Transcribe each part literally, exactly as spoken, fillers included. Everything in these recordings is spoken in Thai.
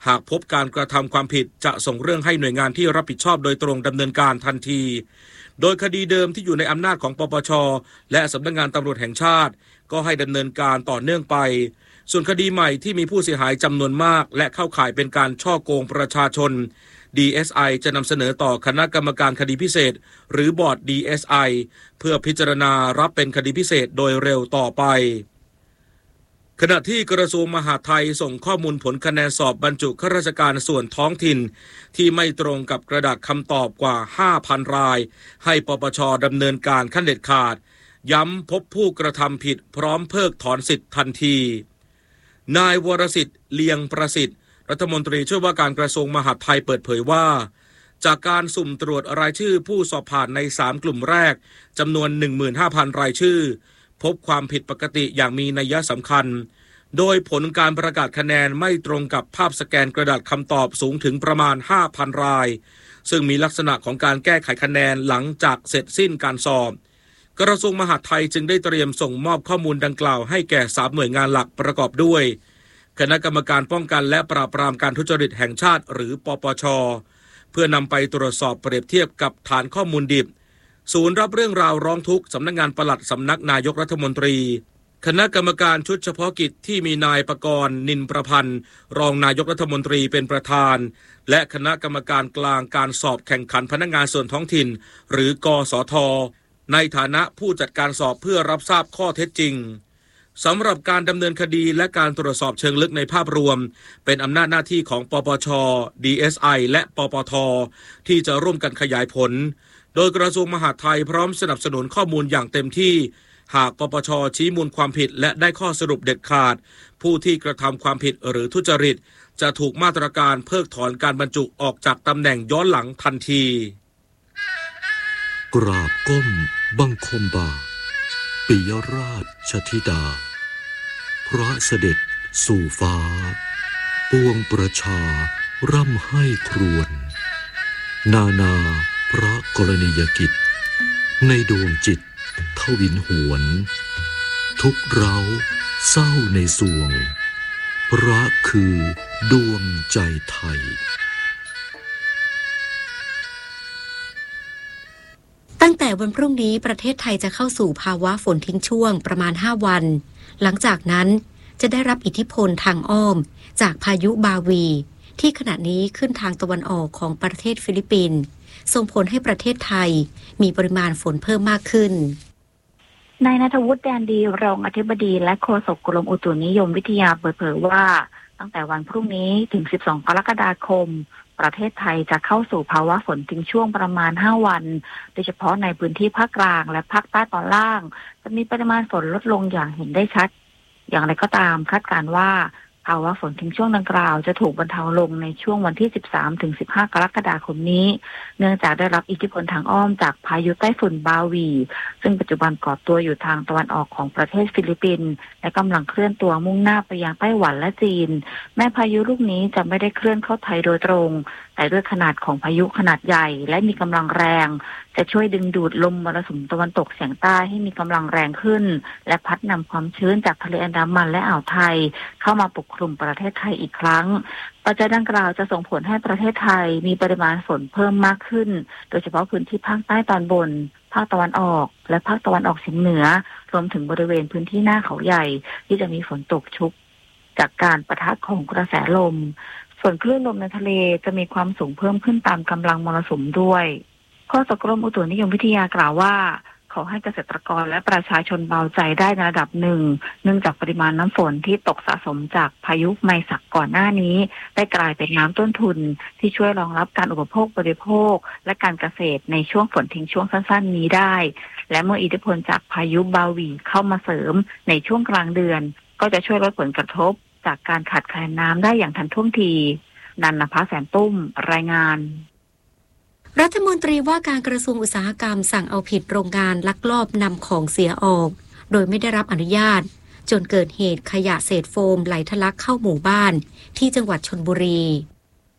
หากพบการกระทำความผิดจะส่งเรื่องให้หน่วยงานที่รับผิดชอบโดยตรงดำเนินการทันทีโดยคดีเดิมที่อยู่ในอำนาจของปปช.และสำนักงานตำรวจแห่งชาติก็ให้ดำเนินการต่อเนื่องไปส่วนคดีใหม่ที่มีผู้เสียหายจำนวนมากและเข้าข่ายเป็นการฉ้อโกงประชาชน ดี เอส ไอ จะนำเสนอต่อคณะกรรมการคดีพิเศษหรือบอร์ด ดี เอส ไอ เพื่อพิจารณารับเป็นคดีพิเศษโดยเร็วต่อไปขณะที่กระทรวงมหาดไทยส่งข้อมูลผลคะแนนสอบบรรจุข้าราชการส่วนท้องถิ่นที่ไม่ตรงกับกระดาษคำตอบกว่า ห้าพัน รายให้ปปช.ดำเนินการขั้นเด็ดขาดย้ำพบผู้กระทำผิดพร้อมเพิกถอนสิทธิ์ทันทีนายวรสิทธิ์เลียงประสิทธิ์รัฐมนตรีช่วยว่าการกระทรวงมหาดไทยเปิดเผยว่าจากการสุ่มตรวจรายชื่อผู้สอบผ่านในสามกลุ่มแรกจำนวน หนึ่งหมื่นห้าพัน รายชื่อพบความผิดปกติอย่างมีนัยสำคัญโดยผลการประกาศคะแนนไม่ตรงกับภาพสแกนกระดาษคำตอบสูงถึงประมาณ ห้าพัน รายซึ่งมีลักษณะของการแก้ไขคะแนนหลังจากเสร็จสิ้นการสอบกระทรวงมหาดไทยจึงได้เตรียมส่งมอบข้อมูลดังกล่าวให้แก่สามหน่วยงานหลักประกอบด้วยคณะกรรมการป้องกันและปราบปรามการทุจริตแห่งชาติหรือปปช.เพื่อนำไปตรวจสอบเปรียบเทียบกับฐานข้อมูลดิบศูนย์รับเรื่องราวร้องทุกข์สำนักงานปลัดสำนักนายกรัฐมนตรีคณะกรรมการชุดเฉพาะกิจที่มีนายปกรณ์นินประพันธ์รองนายกรัฐมนตรีเป็นประธานและคณะกรรมการกลางการสอบแข่งขันพนักงานส่วนท้องถิ่นหรือกสท.ในฐานะผู้จัดการสอบเพื่อรับทราบข้อเท็จจริงสำหรับการดำเนินคดีและการตรวจสอบเชิงลึกในภาพรวมเป็นอำนาจหน้าที่ของปปช ดี เอส ไอ และปปท.ที่จะร่วมกันขยายผลโดยกระทรวงมหาดไทยพร้อมสนับสนุนข้อมูลอย่างเต็มที่หากปปช.ชี้มูลความผิดและได้ข้อสรุปเด็ดขาดผู้ที่กระทำความผิดหรือทุจริตจะถูกมาตรการเพิกถอนการบรรจุออกจากตำแหน่งย้อนหลังทันทีกราบก้มบังคมบาทปิยราชธิดาพระเสด็จสู่ฟ้าปวงประชาร่ำให้ครวญนานาพระกรณียกิจในดวงจิตทวินหวนทุกเราเศร้าในสวงพระคือดวงใจไทยตั้งแต่วันพรุ่งนี้ประเทศไทยจะเข้าสู่ภาวะฝนทิ้งช่วงประมาณห้าวันหลังจากนั้นจะได้รับอิทธิพลทางอ้อมจากพายุบาวีที่ขณะนี้ขึ้นทางตะวันออกของประเทศฟิลิปปินส์ส่งผลให้ประเทศไทยมีปริมาณฝนเพิ่มมากขึ้นนายณัฐวุฒิ แดนดีรองอธิบดีและโฆษกกรมอุตุนิยมวิทยาเปิดเผยว่าตั้งแต่วันพรุ่งนี้ถึงสิบสองกรกฎาคมประเทศไทยจะเข้าสู่ภาวะฝนทิ้งช่วงประมาณห้าวันโดยเฉพาะในพื้นที่ภาคกลางและภาคใต้ตอนล่างจะมีปริมาณฝนลดลงอย่างเห็นได้ชัดอย่างไรก็ตามคาดการณ์ว่าภาวะฝนทิ้งช่วงดังกล่าวจะถูกบรรเทาลงในช่วงวันที่สิบสามถึงสิบห้ากรกฎาคมนี้เนื่องจากได้รับอิทธิพลทางอ้อมจากพายุไต้ฝุ่นบาวีซึ่งปัจจุบันก่อตัวอยู่ทางตะวันออกของประเทศฟิลิปปินส์และกำลังเคลื่อนตัวมุ่งหน้าไปยังไต้หวันและจีนแม้พายุลูกนี้จะไม่ได้เคลื่อนเข้าไทยโดยตรงแต่ด้วยขนาดของพายุขนาดใหญ่และมีกำลังแรงจะช่วยดึงดูดลมมรสุมตะวันตกเฉียงใต้ให้มีกำลังแรงขึ้นและพัดนำความชื้นจากทะเลอันดามันและอ่าวไทยเข้ามาปกคลุมประเทศไทยอีกครั้งปัจจัยดังกล่าวจะส่งผลให้ประเทศไทยมีปริมาณฝนเพิ่มมากขึ้นโดยเฉพาะพื้นที่ภาคใต้ตอนบนภาคตะวันออกและภาคตะวันออกเฉียงเหนือรวมถึงบริเวณพื้นที่หน้าเขาใหญ่ที่จะมีฝนตกชุกจากการปะทะของกระแสลมส่วนคลื่นลมในทะเลจะมีความสูงเพิ่มขึ้นตามกำลังมรสุมด้วยโฆษกกรมอุตุนิยมวิทยากล่าวว่าขอให้เกษตรกรและประชาชนเบาใจได้ในระดับหนึ่งเนื่องจากปริมาณน้ำฝนที่ตกสะสมจากพายุไมศักก่อนหน้านี้ได้กลายเป็นน้ำต้นทุนที่ช่วยรองรับการอุปโภคบริโภคและการเกษตรในช่วงฝนทิ้งช่วงสั้นๆนี้ได้และเมื่ออิทธิพลจากพายุบาวีเข้ามาเสริมในช่วงกลางเดือนก็จะช่วยลดผลกระทบจากการขาดแคลนน้ำได้อย่างทันท่วงทีนันนภาแสนตุ้มรายงานรัฐมนตรีว่าการกระทรวงอุตสาหกรรมสั่งเอาผิดโรงงานลักลอบนำของเสียออกโดยไม่ได้รับอนุญาตจนเกิดเหตุขยะเศษโฟมไหลทะลักเข้าหมู่บ้านที่จังหวัดชลบุรี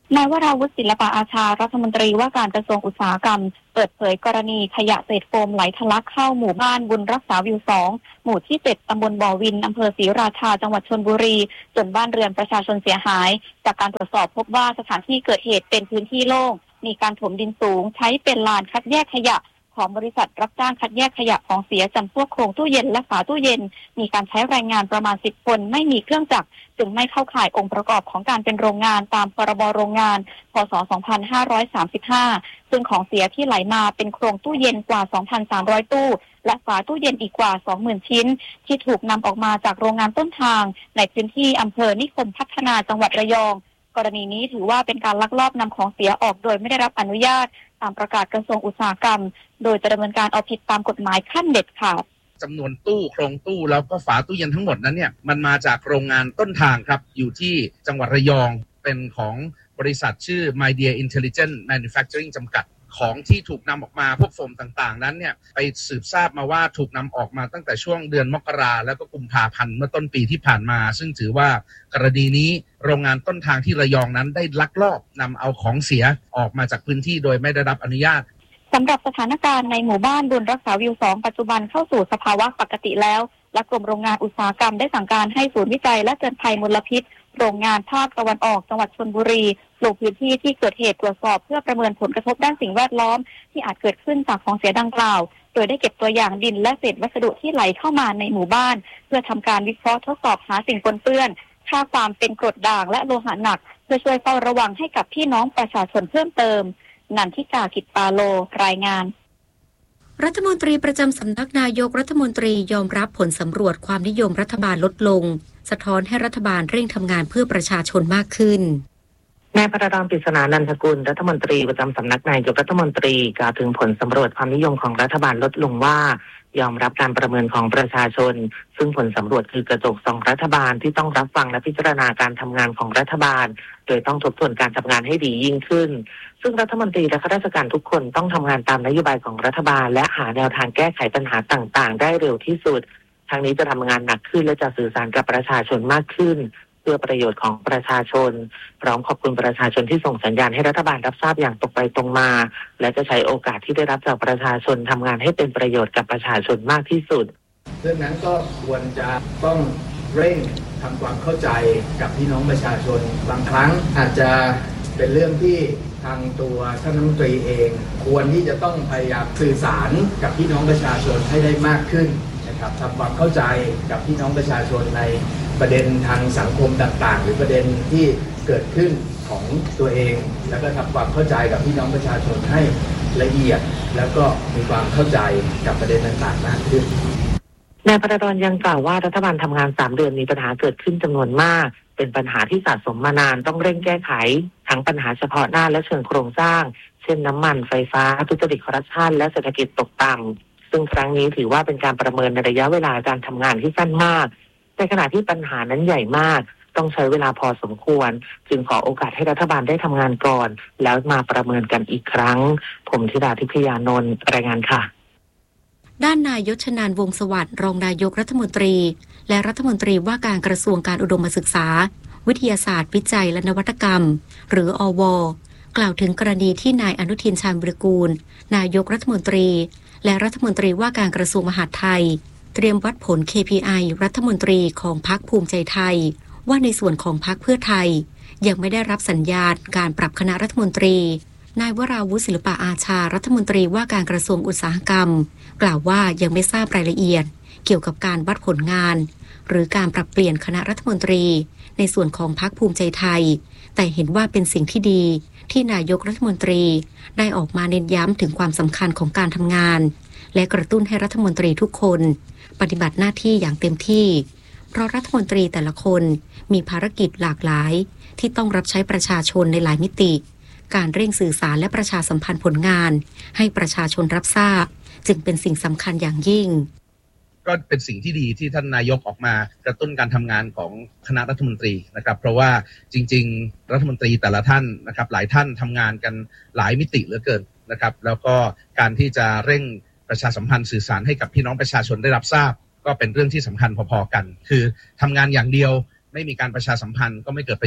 นายวราวุฒิศิลปอาชารัฐมนตรีว่าการกระทรวงอุตสาหกรรมเปิดเผยกรณีขยะเศษโฟมไหลทะลักเข้าหมู่บ้านบุญรักษาวิวสองหมู่ที่เจ็ดตำบลบ่อวินอำเภอศรีราชาจังหวัดชลบุรีจนบ้านเรือนประชาชนเสียหายจากการตรวจสอบพบว่าสถานที่เกิดเหตุเป็นพื้นที่โล่งมีการถมดินสูงใช้เป็นลานคัดแยกขยะของบริษัทรับจ้างคัดแยกขยะของเสียจำพวกโครงตู้เย็นและฝาตู้เย็นมีการใช้แรงงานประมาณสิบคนไม่มีเครื่องจักรจึงไม่เข้าข่ายองค์ประกอบของการเป็นโรงงานตามพรบโรงงานพ.ศ. สองพันห้าร้อยสามสิบห้าซึ่งของเสียที่ไหลมาเป็นโครงตู้เย็นกว่า สองพันสามร้อย ตู้และฝาตู้เย็นอีกกว่า สองหมื่น ชิ้นที่ถูกนำออกมาจากโรงงานต้นทางในพื้นที่อำเภอนิคมพัฒนาจังหวัดระยองกรณีนี้ถือว่าเป็นการลักลอบนำของเสียออกโดยไม่ได้รับอนุญาตตามประกาศกระทรวงอุตสาหกรรมโดยจะดำเนินการเอาผิดตามกฎหมายขั้นเด็ดขาดจำนวนตู้โครงตู้แล้วก็ฝาตู้เย็นทั้งหมดนั้นเนี่ยมันมาจากโรงงานต้นทางครับอยู่ที่จังหวัดระยองเป็นของบริษัทชื่อ My Dear Intelligent Manufacturing จำกัดของที่ถูกนำออกมาพวกโฟมต่างๆนั้นเนี่ยไปสืบทราบมาว่าถูกนำออกมาตั้งแต่ช่วงเดือนมกราแล้วก็กุมภาพันธ์เมื่อต้นปีที่ผ่านมาซึ่งถือว่ากรณีนี้โรงงานต้นทางที่ระยองนั้นได้ลักลอบนำเอาของเสียออกมาจากพื้นที่โดยไม่ได้รับอนุญาตสำหรับสถานการณ์ในหมู่บ้านบุญรักษาวิวสองปัจจุบันเข้าสู่สภาวะปกติแล้วและกรมโรงงานอุตสาหกรรมได้สั่งการให้ศูนย์วิจัยและเตือนภัยมลพิษโรงงานภาคตะวันออกจังหวัดชลบุรีลงพื้นที่ที่เกิดเหตุตรวจสอบเพื่อประเมินผลกระทบด้านสิ่งแวดล้อมที่อาจเกิดขึ้นจากของเสียดังกล่าวโดยได้เก็บตัวอย่างดินและเศษวัสดุที่ไหลเข้ามาในหมู่บ้านเพื่อทำการวิเคราะห์ทดสอบหาสิ่งปนเปื้อนค่าความเป็นกรดด่างและโลหะหนักเพื่อช่วยเฝ้าระวังให้กับพี่น้องประชาชนเพิ่มเติมนันทิกากิจปาโลรายงานรัฐมนตรีประจำสำนักนายกรัฐมนตรียอมรับผลสำรวจความนิยมรัฐบาลลดลงสะท้อนให้รัฐบาลเร่งทำงานเพื่อประชาชนมากขึ้นนายพระดอนปริศนานันทกุลรัฐมนตรีประจำสำนักนายกรัฐมนตรีกล่าวถึงผลสำรวจความนิยมของรัฐบาลลดลงว่ายอมรับการประเมินของประชาชนซึ่งผลสำรวจคือกระจกส่องรัฐบาลที่ต้องรับฟังและพิจารณาการทำงานของรัฐบาลโดยต้องทบทวนการทำงานให้ดียิ่งขึ้นซึ่งรัฐมนตรีและข้าราชการทุกคนต้องทำงานตามนโยบายของรัฐบาลและหาแนวทางแก้ไขปัญหาต่างๆได้เร็วที่สุดทางนี้จะทำงานหนักขึ้นและจะสื่อสารกับประชาชนมากขึ้นเพื่อประโยชน์ของประชาชนพร้อมขอบคุณประชาชนที่ส่งสัญญาณให้รัฐบาลรับทราบอย่างตรงไปตรงมาและจะใช้โอกาสที่ได้รับจากประชาชนทำงานให้เป็นประโยชน์กับประชาชนมากที่สุดเรื่องนั้นก็ควรจะต้องเร่งทำความเข้าใจกับพี่น้องประชาชนบางครั้งอาจจะเป็นเรื่องที่ทางตัวท่านรัฐมนตรีเองควรที่จะต้องพยายามสื่อสารกับพี่น้องประชาชนให้ได้มากขึ้นนะครับทำความเข้าใจกับพี่น้องประชาชนในประเด็นทางสังคมต่างๆหรือประเด็นที่เกิดขึ้นของตัวเองแล้วก็ทำความเข้าใจกับพี่น้องประชาชนให้ละเอียดแล้วก็มีความเข้าใจกับประเด็นต่างๆมากขึ้นนายพระดอนยังกล่าวว่ารัฐบาลทำงานสามเดือนมีปัญหาเกิดขึ้นจำนวนมากเป็นปัญหาที่สะสมมานานต้องเร่งแก้ไขทั้งปัญหาเฉพาะหน้าและเชิงโครงสร้างเช่นน้ำมันไฟฟ้าทุจริตคอร์รัปชันและเศรษฐกิจตกต่ำซึ่งครั้งนี้ถือว่าเป็นการประเมินในระยะเวลาการทำงานที่สั้นมากในขณะที่ปัญหานั้นใหญ่มากต้องใช้เวลาพอสมควรจึงขอโอกาสให้รัฐบาลได้ทำงานก่อนแล้วมาประเมินกันอีกครั้งผมธิดาทิพยานนท์รายงานค่ะด้านนายยศนานวงศ์สวัสดิ์รองนายกรัฐมนตรีและรัฐมนตรีว่าการกระทรวงการอุดมศึกษาวิทยาศาสตร์วิจัยและนวัตกรรมหรืออว.กล่าวถึงกรณีที่นายอนุทินชาญวิรากูลนายกรัฐมนตรีและรัฐมนตรีว่าการกระทรวงมหาดไทยเตรียมวัดผล เค พี ไอ รัฐมนตรีของพรรคภูมิใจไทยว่าในส่วนของพรรคเพื่อไทยยังไม่ได้รับสัญญาณการปรับคณะรัฐมนตรีนายวราวุฒิศิลปอาชารัฐมนตรีว่าการกระทรวงอุตสาหกรรมกล่าวว่ายังไม่ทราบรายละเอียดเกี่ยวกับการวัดผลงานหรือการปรับเปลี่ยนคณะรัฐมนตรีในส่วนของพรรคภูมิใจไทยแต่เห็นว่าเป็นสิ่งที่ดีที่นายกรัฐมนตรีได้ออกมาเน้นย้ำถึงความสำคัญของการทำงานและกระตุ้นให้รัฐมนตรีทุกคนปฏิบัติหน้าที่อย่างเต็มที่เพราะรัฐมนตรีแต่ละคนมีภารกิจหลากหลายที่ต้องรับใช้ประชาชนในหลายมิติการเร่งสื่อสารและประชาสัมพันธ์ผลงานให้ประชาชนรับทราบจึงเป็นสิ่งสำคัญอย่างยิ่งก็เป็นสิ่งที่ดีที่ท่านนายกออกมากระตุ้นการทำงานของคณะรัฐมนตรีนะครับเพราะว่าจริงๆรัฐมนตรีแต่ละท่านนะครับหลายท่านทำงานกันหลายมิติเหลือเกินนะครับแล้วก็การที่จะเร่งประชาสัมพันธ์สื่อสารให้กับพี่น้องประชาชนได้รับทราบก็เป็นเรื่องที่สำคัญพอๆกันคือทำงานอย่างเดียวไม่มีการประชาสัมพันธ์ก็ไม่เกิดประโยชน์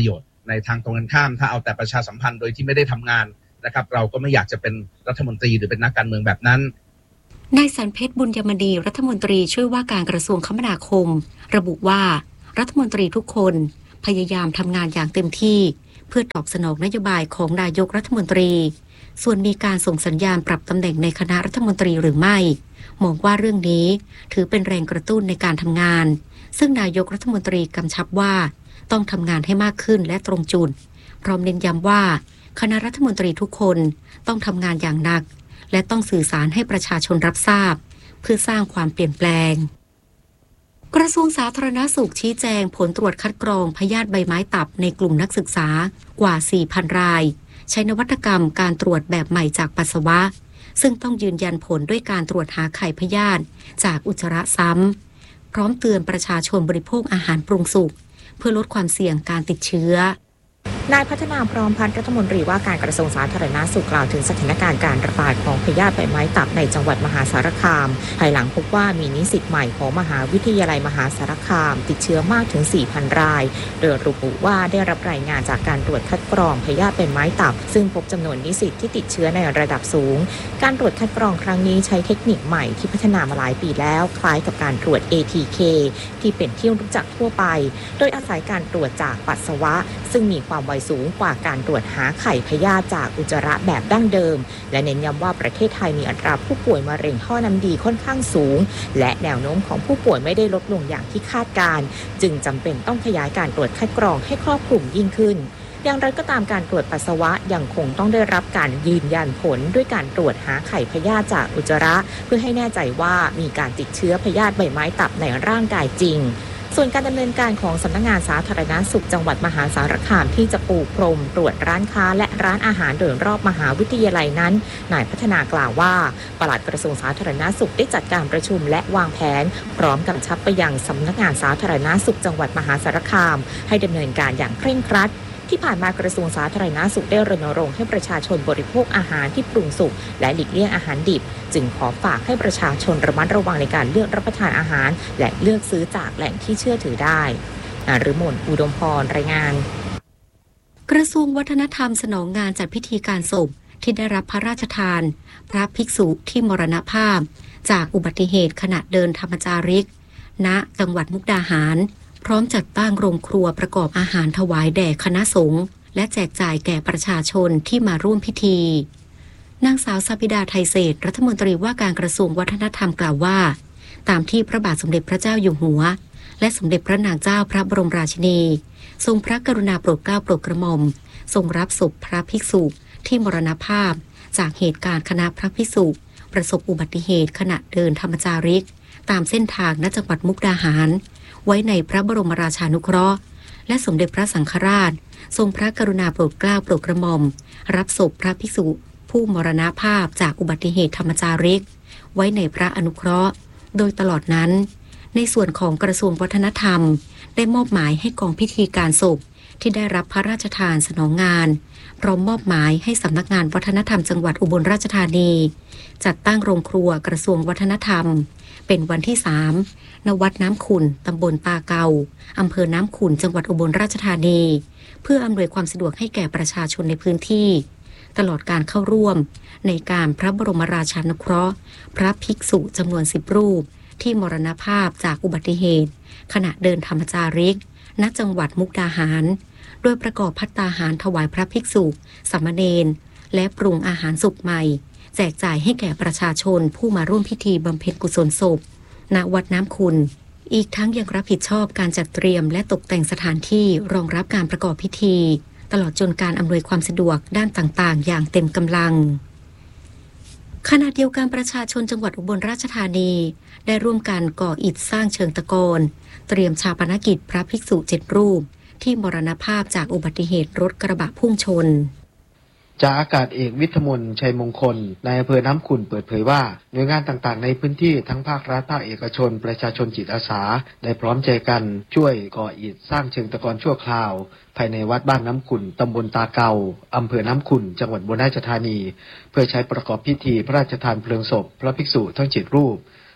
ในทางตรงกันข้ามถ้าเอาแต่ประชาสัมพันธ์โดยที่ไม่ได้ทำงานนะครับเราก็ไม่อยากจะเป็นรัฐมนตรีหรือเป็นนักการเมืองแบบนั้นนายสันเพชรบุญยมณีรัฐมนตรีช่วยว่าการกระทรวงคมนาคมระบุว่ารัฐมนตรีทุกคนพยายามทำงานอย่างเต็มที่เพื่อตอบสนองนโยบายของนายกรัฐมนตรีส่วนมีการส่งสัญญาณปรับตำแหน่งในคณะรัฐมนตรีหรือไม่มองว่าเรื่องนี้ถือเป็นแรงกระตุ้นในการทำงานซึ่งนายกรัฐมนตรีกำชับว่าต้องทำงานให้มากขึ้นและตรงจุดพร้อมเน้นย้ำว่าคณะรัฐมนตรีทุกคนต้องทำงานอย่างหนักและต้องสื่อสารให้ประชาชนรับทราบเพื่อสร้างความเปลี่ยนแปลงกระทรวงสาธารณสุขชี้แจงผลตรวจคัดกรองพยาธิใบไม้ตับในกลุ่มนักศึกษากว่า สี่พัน รายใช้นวัตกรรมการตรวจแบบใหม่จากปัสสาวะซึ่งต้องยืนยันผลด้วยการตรวจหาไข่พยาธิจากอุจจาระซ้ำพร้อมเตือนประชาชนบริโภคอาหารปรุงสุกเพื่อลดความเสี่ยงการติดเชื้อนายพัฒนาพร้อมพัฒน์รัฐมนตรีว่าการกระทรวงสาธารณสุขกล่าวถึงสถานการณ์การระบาดของพยาธิใบไม้ตับในจังหวัดมหาสารคามภายหลังพบว่ามีนิสิตใหม่ของมหาวิทยาลัยมหาสารคามติดเชื้อมากถึง สี่พัน รายโดยระบุว่าได้รับรายงานจากการตรวจคัดกรองพยาธิใบไม้ตับซึ่งพบจำนวนนิสิตที่ติดเชื้อในระดับสูงการตรวจคัดกรองครั้งนี้ใช้เทคนิคใหม่ที่พัฒนามาหลายปีแล้วคล้ายกับการตรวจ เอ ที เค ที่เป็นที่รู้จักทั่วไปโดยอาศัยการตรวจจากปัสสาวะซึ่งมีความไวสูงกว่าการตรวจหาไข่พยาธิจากอุจจาระแบบดั้งเดิมและเน้นย้ำว่าประเทศไทยมีอัตราผู้ป่วยมะเร็งท่อน้ำดีค่อนข้างสูงและแนวโน้มของผู้ป่วยไม่ได้ลดลงอย่างที่คาดการณ์จึงจำเป็นต้องขยายการตรวจคัดกรองให้ครอบคลุมยิ่งขึ้นอย่างไรก็ตามการตรวจปัสสาวะยังคงต้องได้รับการยืนยันผลด้วยการตรวจหาไข่พยาธิจากอุจจาระเพื่อให้แน่ใจว่ามีการติดเชื้อพยาธิใบไม้ตับในร่างกายจริงส่วนการดำเนินการของสำนักงานสาธารณสุขจังหวัดมหาสารคามที่จะปูพรมตรวจร้านค้าและร้านอาหารโดยรอบมหาวิทยาลัยนั้นนายพัฒนากล่าวว่าปลัดกระทรวงสาธารณสุขได้จัดการประชุมและวางแผนพร้อมกำชับไปยังสำนักงานสาธารณสุขจังหวัดมหาสารคามให้ดำเนินการอย่างเคร่งครัดที่ผ่านมากระทรวงสาธารณสุขได้รณรงค์ให้ประชาชนบริโภคอาหารที่ปรุงสุกและหลีกเลี่ยงอาหารดิบจึงขอฝากให้ประชาชนระมัดระวังในการเลือกรับประทานอาหารและเลือกซื้อจากแหล่งที่เชื่อถือได้นฤมลอุดมพรรายงานกระทรวงวัฒนธรรมสนองงานจัดพิธีการศพที่ได้รับพระราชทานพระภิกษุที่มรณภาพจากอุบัติเหตุขณะเดินธรรมจาริกณจังหวัดมุกดาหารพร้อมจัดตั้งโรงครัวประกอบอาหารถวายแด่คณะสงฆ์และแจกจ่ายแก่ประชาชนที่มาร่วมพิธีนางสาวสัพพิดาไทยเศรษฐ์รัฐมนตรีว่าการกระทรวงวัฒนธรรมกล่าวว่าตามที่พระบาทสมเด็จพระเจ้าอยู่หัวและสมเด็จพระนางเจ้าพระบรมราชินีทรงพระกรุณาโปรดเกล้าโปรดกระหม่อมทรงรับศพพระภิกษุที่มรณภาพจากเหตุการณ์คณะพระภิกษุประสบอุบัติเหตุขณะเดินธรรมจาริกตามเส้นทางณจังหวัดมุกดาหารไว้ในพระบรมราชานุเคราะห์และสมเด็จพระสังฆราชทรงพระกรุณาโปรดเกล้าโปรดกระหม่อมรับศพพระภิกษุผู้มรณภาพจากอุบัติเหตุธรรมจาริกไว้ในพระอนุเคราะห์โดยตลอดนั้นในส่วนของกระทรวงวัฒนธรรมได้มอบหมายให้กองพิธีการศพที่ได้รับพระราชทานสนองงานพร้อมมอบหมายให้สำนักงานวัฒนธรรมจังหวัดอุบลราชธานีจัดตั้งโรงครัวกระทรวงวัฒนธรรมเป็นวันที่สามณวัดน้ำขุ่นตำบลตาเกาอำเภอน้ำขุ่นจังหวัดอุบลราชธานีเพื่ออำนวยความสะดวกให้แก่ประชาชนในพื้นที่ตลอดการเข้าร่วมในการพระบรมราชานุเคราะห์พระภิกษุจำนวนสิบรูปที่มรณภาพจากอุบัติเหตุขณะเดินธรรมจาริกณจังหวัดมุกดาหารโดยประกอบภัตตาหารถวายพระภิกษุสามเณรและปรุงอาหารสุกใหม่แจกจ่ายให้แก่ประชาชนผู้มาร่วมพิธีบำเพ็ญกุศลศพณวัดน้ำขุ่นอีกทั้งยังรับผิดชอบการจัดเตรียมและตกแต่งสถานที่รองรับการประกอบพิธีตลอดจนการอำนวยความสะดวกด้านต่างๆอย่างเต็มกำลังขณะเดียวกันประชาชนจังหวัดอุบลราชธานีได้ร่วมกันก่ออิฐสร้างเชิงตะกอนเตรียมชาปนกิจพระภิกษุเจ็ดรูปที่มรณภาพจากอุบัติเหตุรถกระบะพุ่งชนจากอากาศเอกวิทมนชัยมงคลนายอำเภอน้ำขุ่นเปิดเผยว่าหน่วยงานต่างๆในพื้นที่ทั้งภาครัฐภาคเอกชนประชาชนจิตอาสาได้พร้อมใจกันช่วยก่ออิฐสร้างเชิงตะกอนชั่วคราวภายในวัดบ้านน้ำขุ่นตำบลตาเกาอำเภอน้ำขุ่นจังหวัดอุบลราชธานีเพื่อใช้ประกอบพิธีพระราชทานเพลิงศพพระภิกษุทั้งเจ็ดรูป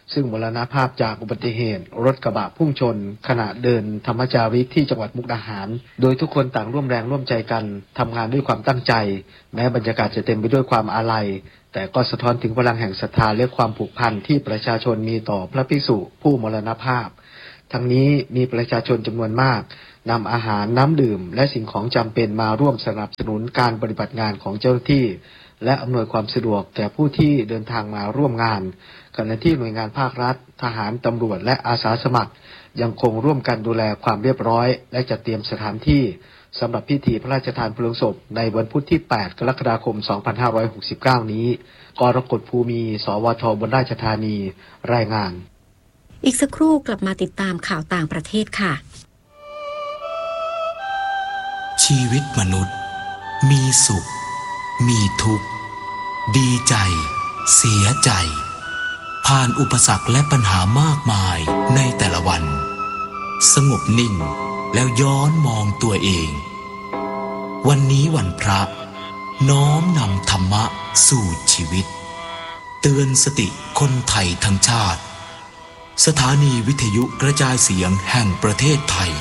ซึ่งมรณภาพจากอุบัติเหตุรถกระบะพุ่งชนขณะเดินธรรมจาริกที่จังหวัดมุกดาหารโดยทุกคนต่างร่วมแรงร่วมใจกันทำงานด้วยความตั้งใจแม้บรรยากาศจะเต็มไปด้วยความอาลัยแต่ก็สะท้อนถึงพลังแห่งศรัทธาและความผูกพันที่ประชาชนมีต่อพระภิกษุผู้มรณภาพทั้งนี้มีประชาชนจำนวนมากนำอาหารน้ำดื่มและสิ่งของจำเป็นมาร่วมสนับสนุนการปฏิบัติงานของเจ้าหน้าที่และอำนวยความสะดวกแก่ผู้ที่เดินทางมาร่วมงานขณะที่หน่วยงานภาครัฐทหารตำรวจและอาสาสมัครยังคงร่วมกันดูแลความเรียบร้อยและจัดเตรียมสถานที่สำหรับพิธีพระราชทานเพลิงศพในวันพุธที่แปดกรกฎาคมสองพันห้าร้อยหกสิบเก้านี้กรกฎภูมิสวทบนราชธานีรายงานอีกสักครู่กลับมาติดตามข่าวต่างประเทศค่ะชีวิตมนุษย์มีสุขมีทุกข์ดีใจเสียใจผ่านอุปสรรคและปัญหามากมายในแต่ละวันสงบนิ่งแล้วย้อนมองตัวเองวันนี้วันพระน้อมนำธรรมะสู่ชีวิตเตือนสติคนไทยทั้งชาติสถานีวิทยุกระจายเสียงแห่งประเทศไทย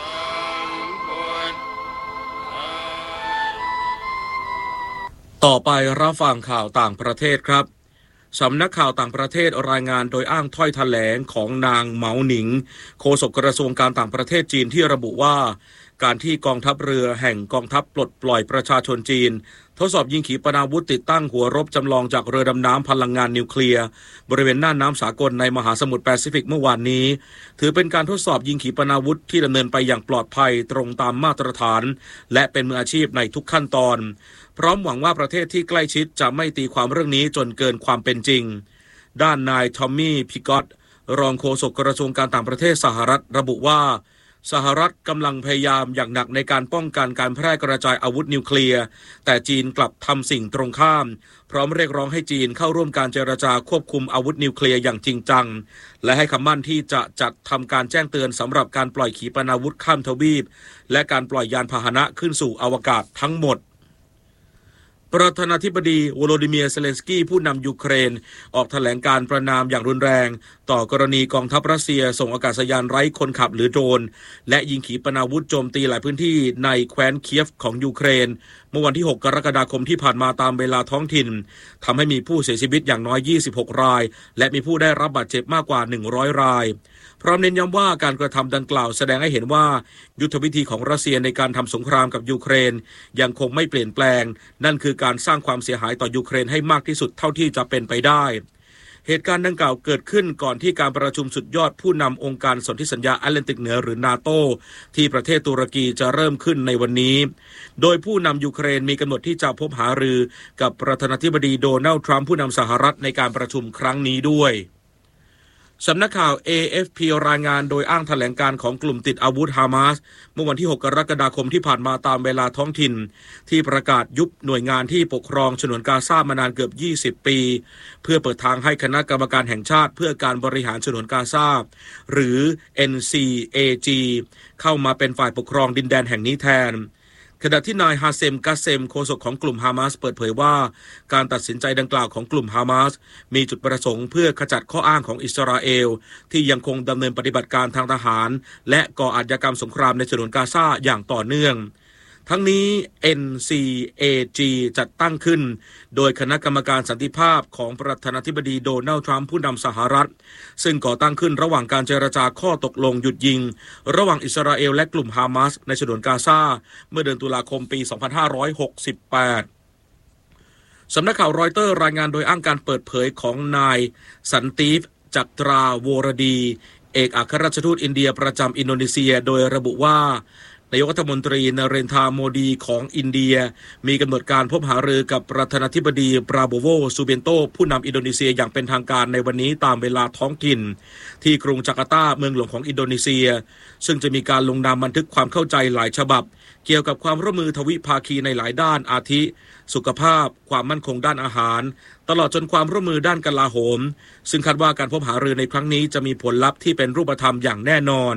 ต่อไปรับฟังข่าวต่างประเทศครับสำนักข่าวต่างประเทศรายงานโดยอ้างถ้อยแถลงของนางเหมาหนิงโฆษกกระทรวงการต่างประเทศจีนที่ระบุว่าการที่กองทัพเรือแห่งกองทัพปลดปล่อยประชาชนจีนทดสอบยิงขีปนาวุธติดตั้งหัวรบจำลองจากเรือดำน้ำพลังงานนิวเคลียร์บริเวณน่านน้ำสากลในมหาสมุทรแปซิฟิกเมื่อวานนี้ถือเป็นการทดสอบยิงขีปนาวุธที่ดำเนินไปอย่างปลอดภัยตรงตามมาตรฐานและเป็นมืออาชีพในทุกขั้นตอนพร้อมหวังว่าประเทศที่ใกล้ชิดจะไม่ตีความเรื่องนี้จนเกินความเป็นจริงด้านนายทอมมี่พิกอตรองโฆษกกระทรวงการต่างประเทศสหรัฐระบุว่าสหรัฐกำลังพยายามอย่างหนักในการป้องกันการแพร่กระจายอาวุธนิวเคลียร์แต่จีนกลับทำสิ่งตรงข้ามพร้อมเรียกร้องให้จีนเข้าร่วมการเจรจาควบคุมอาวุธนิวเคลียร์อย่างจริงจังและให้คำมั่นที่จะจัดทำการแจ้งเตือนสำหรับการปล่อยขีปนาวุธข้ามทวีปและการปล่อยยานพาหนะขึ้นสู่อวกาศทั้งหมดประธานาธิบดีโวโลดิเมียร์เซเลนสกี้ผู้นำยูเครนออกแถลงการประณามอย่างรุนแรงต่อกรณีกองทัพรัสเซียส่งอากาศยานไร้คนขับหรือโดรนและยิงขีปนาวุธโจมตีหลายพื้นที่ในแคว้นเคียฟของยูเครนเมื่อวันที่หกกรกฎาคมที่ผ่านมาตามเวลาท้องถิ่นทำให้มีผู้เสียชีวิตอย่างน้อยยี่สิบหกรายและมีผู้ได้รับบาดเจ็บมากกว่าหนึ่งร้อยรายพร้อมเน้นย้ำว่าการกระทำดังกล่าวแสดงให้เห็นว่ายุทธวิธีของรัสเซียในการทำสงครามกับยูเครนยังคงไม่เปลี่ยนแปลงนั่นคือการสร้างความเสียหายต่อยูเครนให้มากที่สุดเท่าที่จะเป็นไปได้เหตุการณ์ดังกล่าวเกิดขึ้นก่อนที่การประชุมสุดยอดผู้นำองค์การสนธิสัญญาแอตแลนติกเหนือหรือนาโตที่ประเทศตุรกีจะเริ่มขึ้นในวันนี้โดยผู้นำยูเครนมีกำหนดที่จะพบหารือกับประธานาธิบดีโดนัลด์ทรัมป์ผู้นำสหรัฐในการประชุมครั้งนี้ด้วยสำนักข่าว เอ เอฟ พี รายงานโดยอ้างแถลงการของกลุ่มติดอาวุธฮามาสเมื่อวันที่หกกรกฎาคมที่ผ่านมาตามเวลาท้องถิ่นที่ประกาศยุบหน่วยงานที่ปกครองฉนวนกาซามานานเกือบยี่สิบปีเพื่อเปิดทางให้คณะกรรมการแห่งชาติเพื่อการบริหารฉนวนกาซาหรือ เอ็น ซี เอ จี เข้ามาเป็นฝ่ายปกครองดินแดนแห่งนี้แทนขณะที่นายฮาเซมกาเซมโฆษกของกลุ่มฮามาสเปิดเผยว่าการตัดสินใจดังกล่าวของกลุ่มฮามาสมีจุดประสงค์เพื่อขจัดข้ออ้างของอิสราเอลที่ยังคงดำเนินปฏิบัติการทางทหารและก่ออาชญากรรมสงครามในฉนวนกาซาอย่างต่อเนื่องทั้งนี้ เอ็น ซี เอ จี จัดตั้งขึ้นโดยคณะกรรมการสันติภาพของประธานาธิบดีโดนัลด์ทรัมป์ผู้นำสหรัฐซึ่งก่อตั้งขึ้นระหว่างการเจรจาข้อตกลงหยุดยิงระหว่างอิสราเอลและกลุ่มฮามาสในฉนวนกาซาเมื่อเดือนตุลาคมปี สองพันห้าร้อยหกสิบแปด สำนักข่าวรอยเตอร์รายงานโดยอ้างการเปิดเผยของนายสันติฟจัตราโวรดีเอกอัครราชทูตอินเดียประจำอินโดนีเซียโดยระบุว่านายกรัฐมนตรีนเรนทราโมดีของอินเดียมีกำหนดการพบหารือกับประธานาธิบดีปราโบโวซูเบนโตผู้นำอินโดนีเซียอย่างเป็นทางการในวันนี้ตามเวลาท้องถิ่นที่กรุงจาการ์ตาเมืองหลวงของอินโดนีเซียซึ่งจะมีการลงนามบันทึกความเข้าใจหลายฉบับเกี่ยวกับความร่วมมือทวิภาคีในหลายด้านอาทิสุขภาพความมั่นคงด้านอาหารตลอดจนความร่วมมือด้านกลาโหมซึ่งคาดว่าการพบหารือในครั้งนี้จะมีผลลัพธ์ที่เป็นรูปธรรมอย่างแน่นอน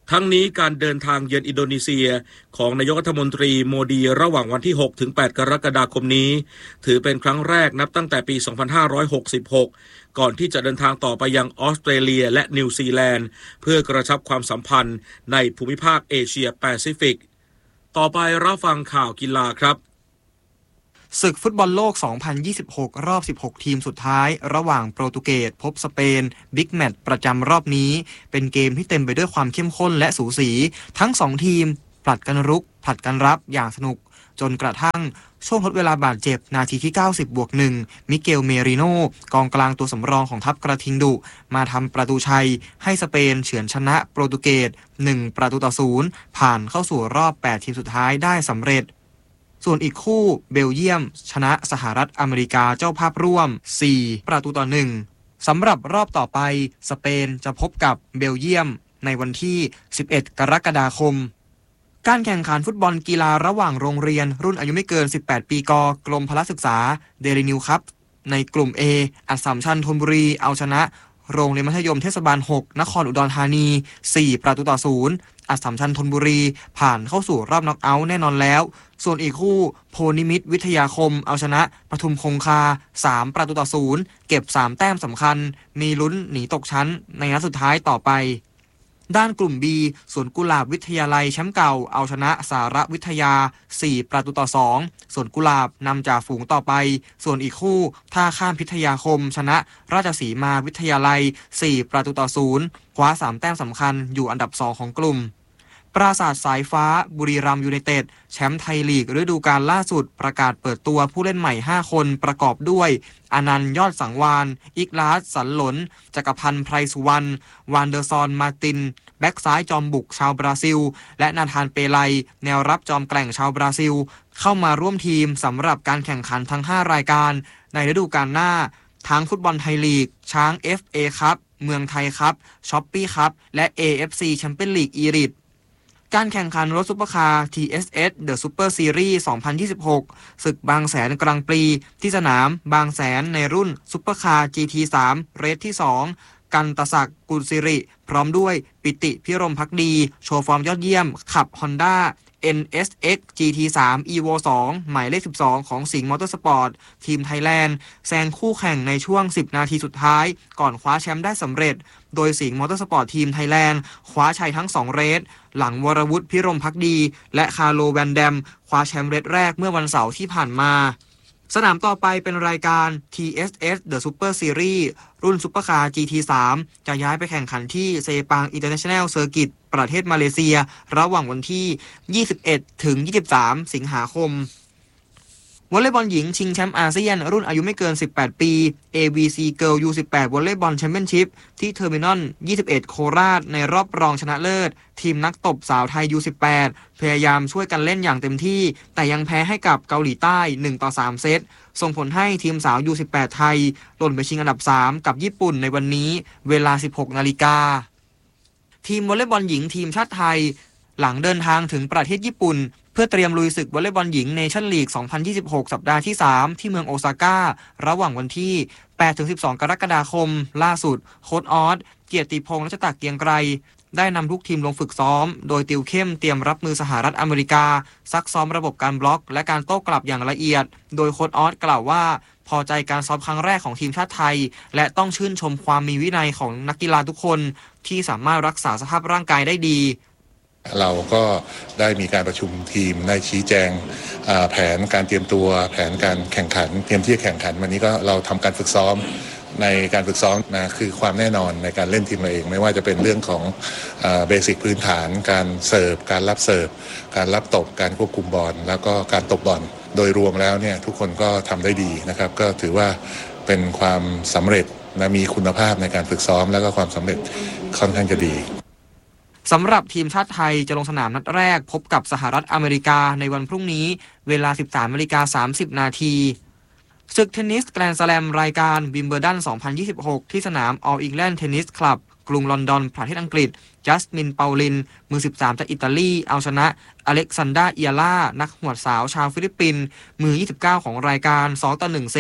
ทั้งนี้การเดินทางเยือนอินโดนีเซียของนายกรัฐมนตรีโมดีระหว่างวันที่ หกถึงแปด กรกฎาคมนี้ถือเป็นครั้งแรกนับตั้งแต่ปี สองพันห้าร้อยหกสิบหก ก่อนที่จะเดินทางต่อไปยังออสเตรเลียและนิวซีแลนด์เพื่อกระชับความสัมพันธ์ในภูมิภาคเอเชียแปซิฟิกต่อไปรับฟังข่าวกีฬาครับศึกฟุตบอลโลก สองพันยี่สิบหก รอบ สิบหก ทีมสุดท้ายระหว่างโปรตุเกสพบสเปนบิ๊กแมตช์ประจำรอบนี้เป็นเกมที่เต็มไปด้วยความเข้มข้นและสูสีทั้งสองทีมผลัดกันรุกผลัดกันรับอย่างสนุกจนกระทั่งช่วงทดเวลาบาดเจ็บนาทีที่ เก้าสิบบวกหนึ่ง มิเกลเมริโนกองกลางตัวสำรองของทัพกระทิงดุมาทำประตูชัยให้สเปนเฉือนชนะโปรตุเกสหนึ่งประตูต่อศูนย์ผ่านเข้าสู่รอบแปดทีมสุดท้ายได้สำเร็จส่วนอีกคู่เบลเยียมชนะสหรัฐอเมริกาเจ้าภาพร่วมสี่ประตูต่อหนึ่งสำหรับรอบต่อไปสเปนจะพบกับเบลเยียมในวันที่สิบเอ็ดกรกฎาคมการแข่งขันฟุตบอลกีฬาระหว่างโรงเรียนรุ่นอายุไม่เกินสิบแปดปีกกรมพละศึกษาเดลินิวครับในกลุ่ม A อัสสัมชัญธนบุรีเอาชนะโรงเรียนมัธยมเทศบาลหกนครอุดรธานีสี่ประตูต่อศูนย์อัสสัมชัญธนบุรีผ่านเข้าสู่รอบน็อกเอาท์แน่นอนแล้วส่วนอีกคู่โพนิมิตรวิทยาคมเอาชนะปทุมคงคาสามประตูต่อศูนย์เก็บสามแต้มสำคัญมีลุ้นหนีตกชั้นในนัดสุดท้ายต่อไปด้านกลุ่ม B สวนกุหลาบวิทยาลัยแชมป์เก่าเอาชนะสารวิทยาสี่ประตูต่อสองส่วนกุหลาบนำจ่าฝูงต่อไปส่วนอีกคู่ท่าข้ามพิทยาคมชนะราชสีมาวิทยาลัยสี่ประตูต่อศูนย์คว้าสามแต้มสำคัญอยู่อันดับสองของกลุ่มปราสาทสายฟ้าบุรีรัมย์ยูไนเต็ดแชมป์ไทยลีกฤดูกาลล่าสุดประกาศเปิดตัวผู้เล่นใหม่ห้าคนประกอบด้วยอนันต์ยอดสังวานอิกลาสสันหลนจักรพันธ์ไพรสุวรรณวานเดอร์ซอนมาตินแบ็กซ้ายจอมบุกชาวบราซิลและนาธานเปไลแนวรับจอมแกร่งชาวบราซิลเข้ามาร่วมทีมสำหรับการแข่งขันทั้งห้ารายการในฤดูกาลหน้าทั้งฟุตบอลไทยลีกช้าง เอฟ เอ ครับเมืองไทยครับช้อปปี้ครับและ เอ เอฟ ซี Champions League อีริทการแข่งขันรถซุปเปอร์คาร์ ที เอส เอส The Super Series สองพันยี่สิบหกศึกบางแสนกลางปีที่สนามบางแสนในรุ่นซุปเปอร์คาร์ จี ที สาม เรสที่สองกันตศักดิ์กุลศิริพร้อมด้วยปิติพิรมภักดีโชว์ฟอร์มยอดเยี่ยมขับ Honda เอ็น เอส เอ็กซ์ จี ที สาม อี วี โอ สองหมายเลขสิบสองของสิงห์มอเตอร์สปอร์ตทีมไทยแลนด์แซงคู่แข่งในช่วงสิบนาทีสุดท้ายก่อนคว้าแชมป์ได้สำเร็จโดยสิงห์มอเตอร์สปอร์ตทีมไทยแลนด์คว้าชัยทั้งสองเรสหลังวรวุฒิพิรมภักดีและคาร์โลแวนแดมคว้าแชมป์เรสแรกเมื่อวันเสาร์ที่ผ่านมาสนามต่อไปเป็นรายการ ที เอส เอส The Super Series รุ่นซุปเปอร์คาร์ จี ที สาม จะย้ายไปแข่งขันที่เซปัง International Circuit ประเทศมาเลเซียระหว่างวันที่ยี่สิบเอ็ดถึงยี่สิบสามสิงหาคมวอลเลย์บอลหญิงชิงแชมป์อาเซียนรุ่นอายุไม่เกินสิบแปดปี เอ บี ซี Girl ยู สิบแปด วอลเลย์บอลแชมเปี้ยนชิพที่เทอร์มินอลยี่สิบเอ็ดโคราชในรอบรองชนะเลิศทีมนักตบสาวไทย ยู สิบแปด พยายามช่วยกันเล่นอย่างเต็มที่แต่ยังแพ้ให้กับเกาหลีใต้หนึ่งต่อสามเซตส่งผลให้ทีมสาว ยู สิบแปด ไทยหล่นไปชิงอันดับสามกับญี่ปุ่นในวันนี้เวลา สิบหกนาฬิกาทีมวอลเลย์บอลหญิงทีมชาติไทยหลังเดินทางถึงประเทศญี่ปุ่นเพื่อเตรียมลุยศึกวอลเลย์บอลหญิงเนชั่นลีก สองพันยี่สิบหก สัปดาห์ที่สามที่เมืองโอซาก้าระหว่างวันที่ แปดถึงสิบสอง กรกฎาคมล่าสุดโค้ชออสเกียรติพงษ์รัชตะเกียงไกรได้นำทุกทีมลงฝึกซ้อมโดยติวเข้มเตรียมรับมือสหรัฐอเมริกาซักซ้อมระบบการบล็อกและการโต้กลับอย่างละเอียดโดยโค้ชออสกล่าวว่าพอใจการซ้อมครั้งแรกของทีมชาติไทยและต้องชื่นชมความมีวินัยของนักกีฬาทุกคนที่สามารถรักษาสภาพร่างกายได้ดีเราก็ได้มีการประชุมทีมได้ชี้แจงแผนการเตรียมตัวแผนการแข่งขันเตรียมที่จะแข่งขันวันนี้ก็เราทำการฝึกซ้อมในการฝึกซ้อมนะคือความแน่นอนในการเล่นทีมเราเองไม่ว่าจะเป็นเรื่องของเบสิกพื้นฐานการเสิร์ฟการรับเสิร์ฟการรับตบการควบคุมบอลแล้วก็การตบบอลโดยรวมแล้วเนี่ยทุกคนก็ทำได้ดีนะครับก็ถือว่าเป็นความสำเร็จและมีคุณภาพในการฝึกซ้อมแล้วก็ความสำเร็จค่อนข้างจะดีสำหรับทีมชาติไทยจะลงสนามนัดแรกพบกับสหรัฐอเมริกาในวันพรุ่งนี้เวลา สิบสามนาฬิกาสามสิบนาทีศึกเทนนิสแกรนด์สแลมรายการวิมเบิลดัน สองพันยี่สิบหก ที่สนาม All England Tennis Club กรุงลอนดอนประเทศอังกฤษจัสมินเปาลินมือสิบสามจากอิตาลีเอาชนะอเล็กซานดราเอียล่านักหวดสาวชาวฟิลิปปินส์มือยี่สิบเก้าของรายการสองต่อหนึ่งเซต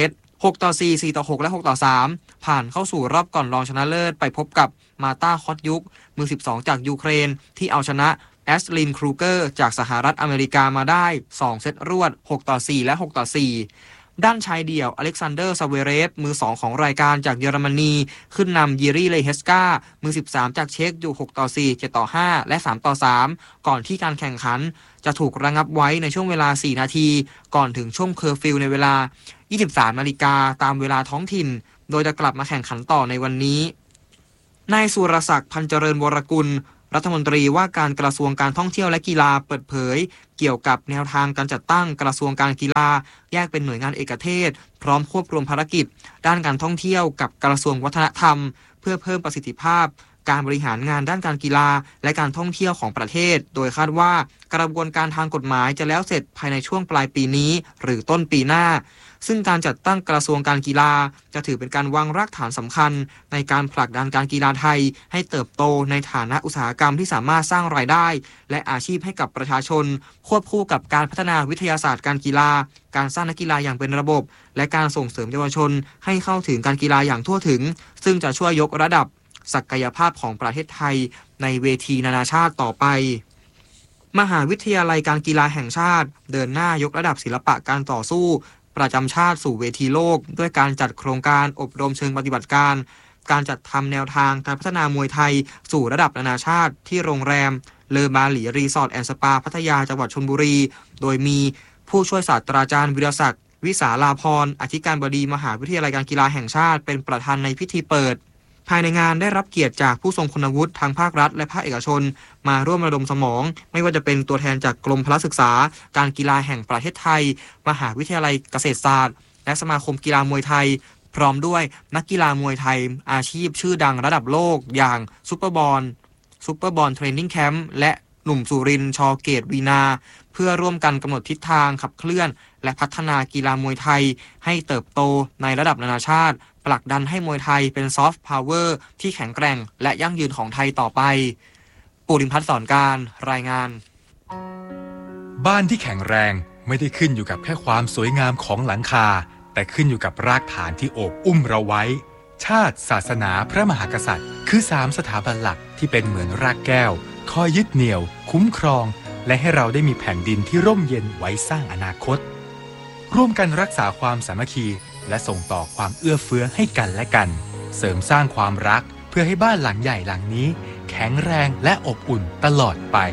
หกต่อสี่ สี่ต่อหกและหกต่อสามผ่านเข้าสู่รอบก่อนรองชนะเลิศไปพบกับมาตาคอตยุกมือสิบสองจากยูเครนที่เอาชนะแอสลินครูเกอร์จากสหรัฐอเมริกามาได้สองเซตรวดหกต่อสี่และหกต่อสี่ด้านชายเดี่ยวอเล็กซานเดอร์ซาเวเรฟมือสองของรายการจากเยอรมนีขึ้นนำยีรีเลเฮสกามือสิบสามจากเช็กอยู่หกต่อสี่ เจ็ดต่อห้าและสามต่อสามก่อนที่การแข่งขันจะถูกระงับไว้ในช่วงเวลาสี่นาทีก่อนถึงช่วงเคอร์ฟิวในเวลายี่สิบสามนาฬิกาตามเวลาท้องถิ่นโดยจะกลับมาแข่งขันต่อในวันนี้นายสุรศักดิ์พันเจริญวรกุลรัฐมนตรีว่าการกระทรวงการท่องเที่ยวและกีฬาเปิดเผยเกี่ยวกับแนวทางการจัดตั้งกระทรวงการกีฬาแยกเป็นหน่วยงานเอกเทศพร้อมควบรวมภารกิจด้านการท่องเที่ยวกับกระทรวงวัฒนธรรมเพื่อเพิ่มประสิทธิภาพการบริหารงานด้านการกีฬาและการท่องเที่ยวของประเทศโดยคาดว่ากระบวนการทางกฎหมายจะแล้วเสร็จภายในช่วงปลายปีนี้หรือต้นปีหน้าซึ่งการจัดตั้งกระทรวงการกีฬาจะถือเป็นการวางรากฐานสำคัญในการผลักดันการกีฬาไทยให้เติบโตในฐานะอุตสาหกรรมที่สามารถสร้างรายได้และอาชีพให้กับประชาชนควบคู่กับการพัฒนาวิทยาศาสตร์การกีฬาการสร้างนักกีฬาอย่างเป็นระบบและการส่งเสริมเยาวชนให้เข้าถึงการกีฬาอย่างทั่วถึงซึ่งจะช่วยยกระดับศักยภาพของประเทศไทยในเวทีนานาชาติต่อไปมหาวิทยาลัยการกีฬาแห่งชาติเดินหน้ายกระดับศิลปะการต่อสู้ประจำชาติสู่เวทีโลกด้วยการจัดโครงการอบรมเชิงปฏิบัติการการจัดทำแนวทางการพัฒนามวยไทยสู่ระดับนานาชาติที่โรงแรมเลอบาหลีรีสอร์ทแอนด์สปาพัทยาจังหวัดชลบุรีโดยมีผู้ช่วยศาสตราจารย์วิรศักดิ์วิสาลาภรณ์อธิการบดีมหาวิทยาลัยการกีฬาแห่งชาติเป็นประธานในพิธีเปิดภายในงานได้รับเกียรติจากผู้ทรงคุณวุฒิทางภาครัฐและภาคเอกชนมาร่วมระดมสมองไม่ว่าจะเป็นตัวแทนจากกรมพละศึกษาการกีฬาแห่งประเทศไทยมหาวิทยาลัยเกษตรศาสตร์และสมาคมกีฬามวยไทยพร้อมด้วยนักกีฬามวยไทยอาชีพชื่อดังระดับโลกอย่างซุปเปอร์บอลซุปเปอร์บอลเทรนนิ่งแคมป์และหนุ่มสุรินทร์ชอเกตวีนาเพื่อร่วมกันกำหนดทิศทางขับเคลื่อนและพัฒนากีฬามวยไทยให้เติบโตในระดับนานาชาติผลักดันให้มวยไทยเป็นซอฟต์พาวเวอร์ที่แข็งแกร่งและยั่งยืนของไทยต่อไปปูริมพัฒน์สอนการรายงานบ้านที่แข็งแรงไม่ได้ขึ้นอยู่กับแค่ความสวยงามของหลังคาแต่ขึ้นอยู่กับรากฐานที่โอบอุ้มเราไว้ชาติศาสนาพระมหากษัตริย์คือสามสถาบันหลักที่เป็นเหมือนรากแก้วคอยยึดเหนี่ยวคุ้มครองและให้เราได้มีแผ่นดินที่ร่มเย็นไว้สร้างอนาคตร่วมกันรักษาความสามัคคีและส่งต่อความเอื้อเฟื้อให้กันและกันเสริมสร้างความรักเพื่อให้บ้านหลังใหญ่หลังนี้แข็งแรงและอบอุ่นตลอดไป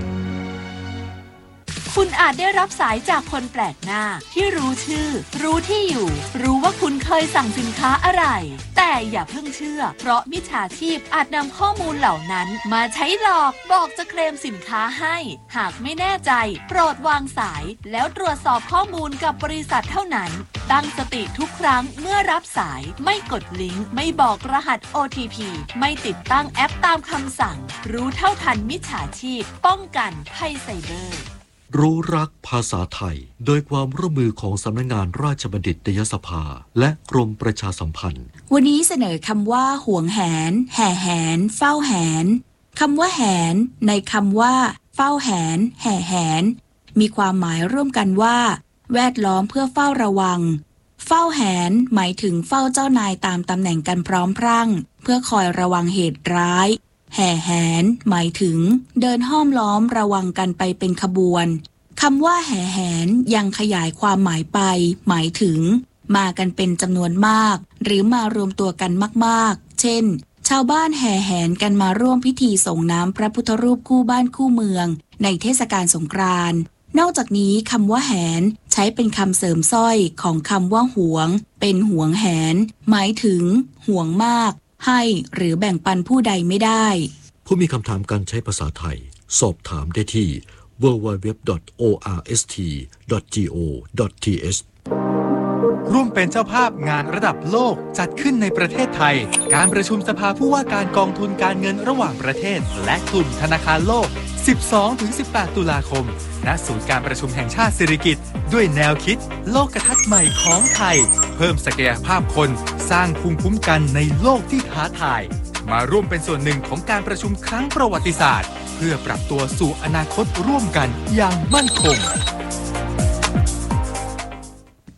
คุณอาจได้รับสายจากคนแปลกหน้าที่รู้ชื่อรู้ที่อยู่รู้ว่าคุณเคยสั่งสินค้าอะไรแต่อย่าเพิ่งเชื่อเพราะมิจฉาชีพอาจนำข้อมูลเหล่านั้นมาใช้หลอกบอกจะเคลมสินค้าให้หากไม่แน่ใจโปรดวางสายแล้วตรวจสอบข้อมูลกับบริษัทเท่านั้นตั้งสติทุกครั้งเมื่อรับสายไม่กดลิงก์ไม่บอกรหัส โอ ที พี ไม่ติดตั้งแอปตามคำสั่งรู้เท่าทันมิจฉาชีพป้องกันภัยไซเบอร์รู้รักภาษาไทยโดยความร่วมมือของสำนักงานราชบัณฑิตยสภาและกรมประชาสัมพันธ์วันนี้เสนอคำว่าห่วงแหนแห่แหนเฝ้าแหนคำว่าแหนในคำว่าเฝ้าแหนแห่แหนมีความหมายร่วมกันว่าแวดล้อมเพื่อเฝ้าระวังเฝ้าแหนหมายถึงเฝ้าเจ้านายตามตำแหน่งกันพร้อมพรั่งเพื่อคอยระวังเหตุร้ายแห่แหนหมายถึงเดินห้อมล้อมระวังกันไปเป็นขบวนคำว่าแห่แหนยังขยายความหมายไปหมายถึงมากันเป็นจำนวนมากหรือมารวมตัวกันมากๆเช่นชาวบ้านแห่แหนกันมาร่วมพิธีส่งน้ำพระพุทธรูปคู่บ้านคู่เมืองในเทศกาลสงกรานต์นอกจากนี้คำว่าแหนใช้เป็นคำเสริมสร้อยของคำว่าหวงเป็นหวงแหนหมายถึงห่วงมากให้หรือแบ่งปันผู้ใดไม่ได้ผู้มีคำถามการใช้ภาษาไทยสอบถามได้ที่ ดับเบิลยู ดับเบิลยู ดับเบิลยู ดอท โอ อาร์ เอส ที ดอท จี โอ ดอท ที เอชร่วมเป็นเจ้าภาพงานระดับโลกจัดขึ้นในประเทศไทยการประชุมสภาผู้ว่าการกองทุนการเงินระหว่างประเทศและกลุ่มธนาคารโลก สิบสองถึงสิบแปด ตุลาคมณศูนย์การประชุมแห่งชาติสิริกิติ์ด้วยแนวคิดโลกทัศน์ใหม่ของไทยเพิ่มศักยภาพคนสร้างภูมิคุ้มกันในโลกที่ท้าทายมาร่วมเป็นส่วนหนึ่งของการประชุมครั้งประวัติศาสตร์เพื่อปรับตัวสู่อนาคตร่วมกันอย่างมั่นคง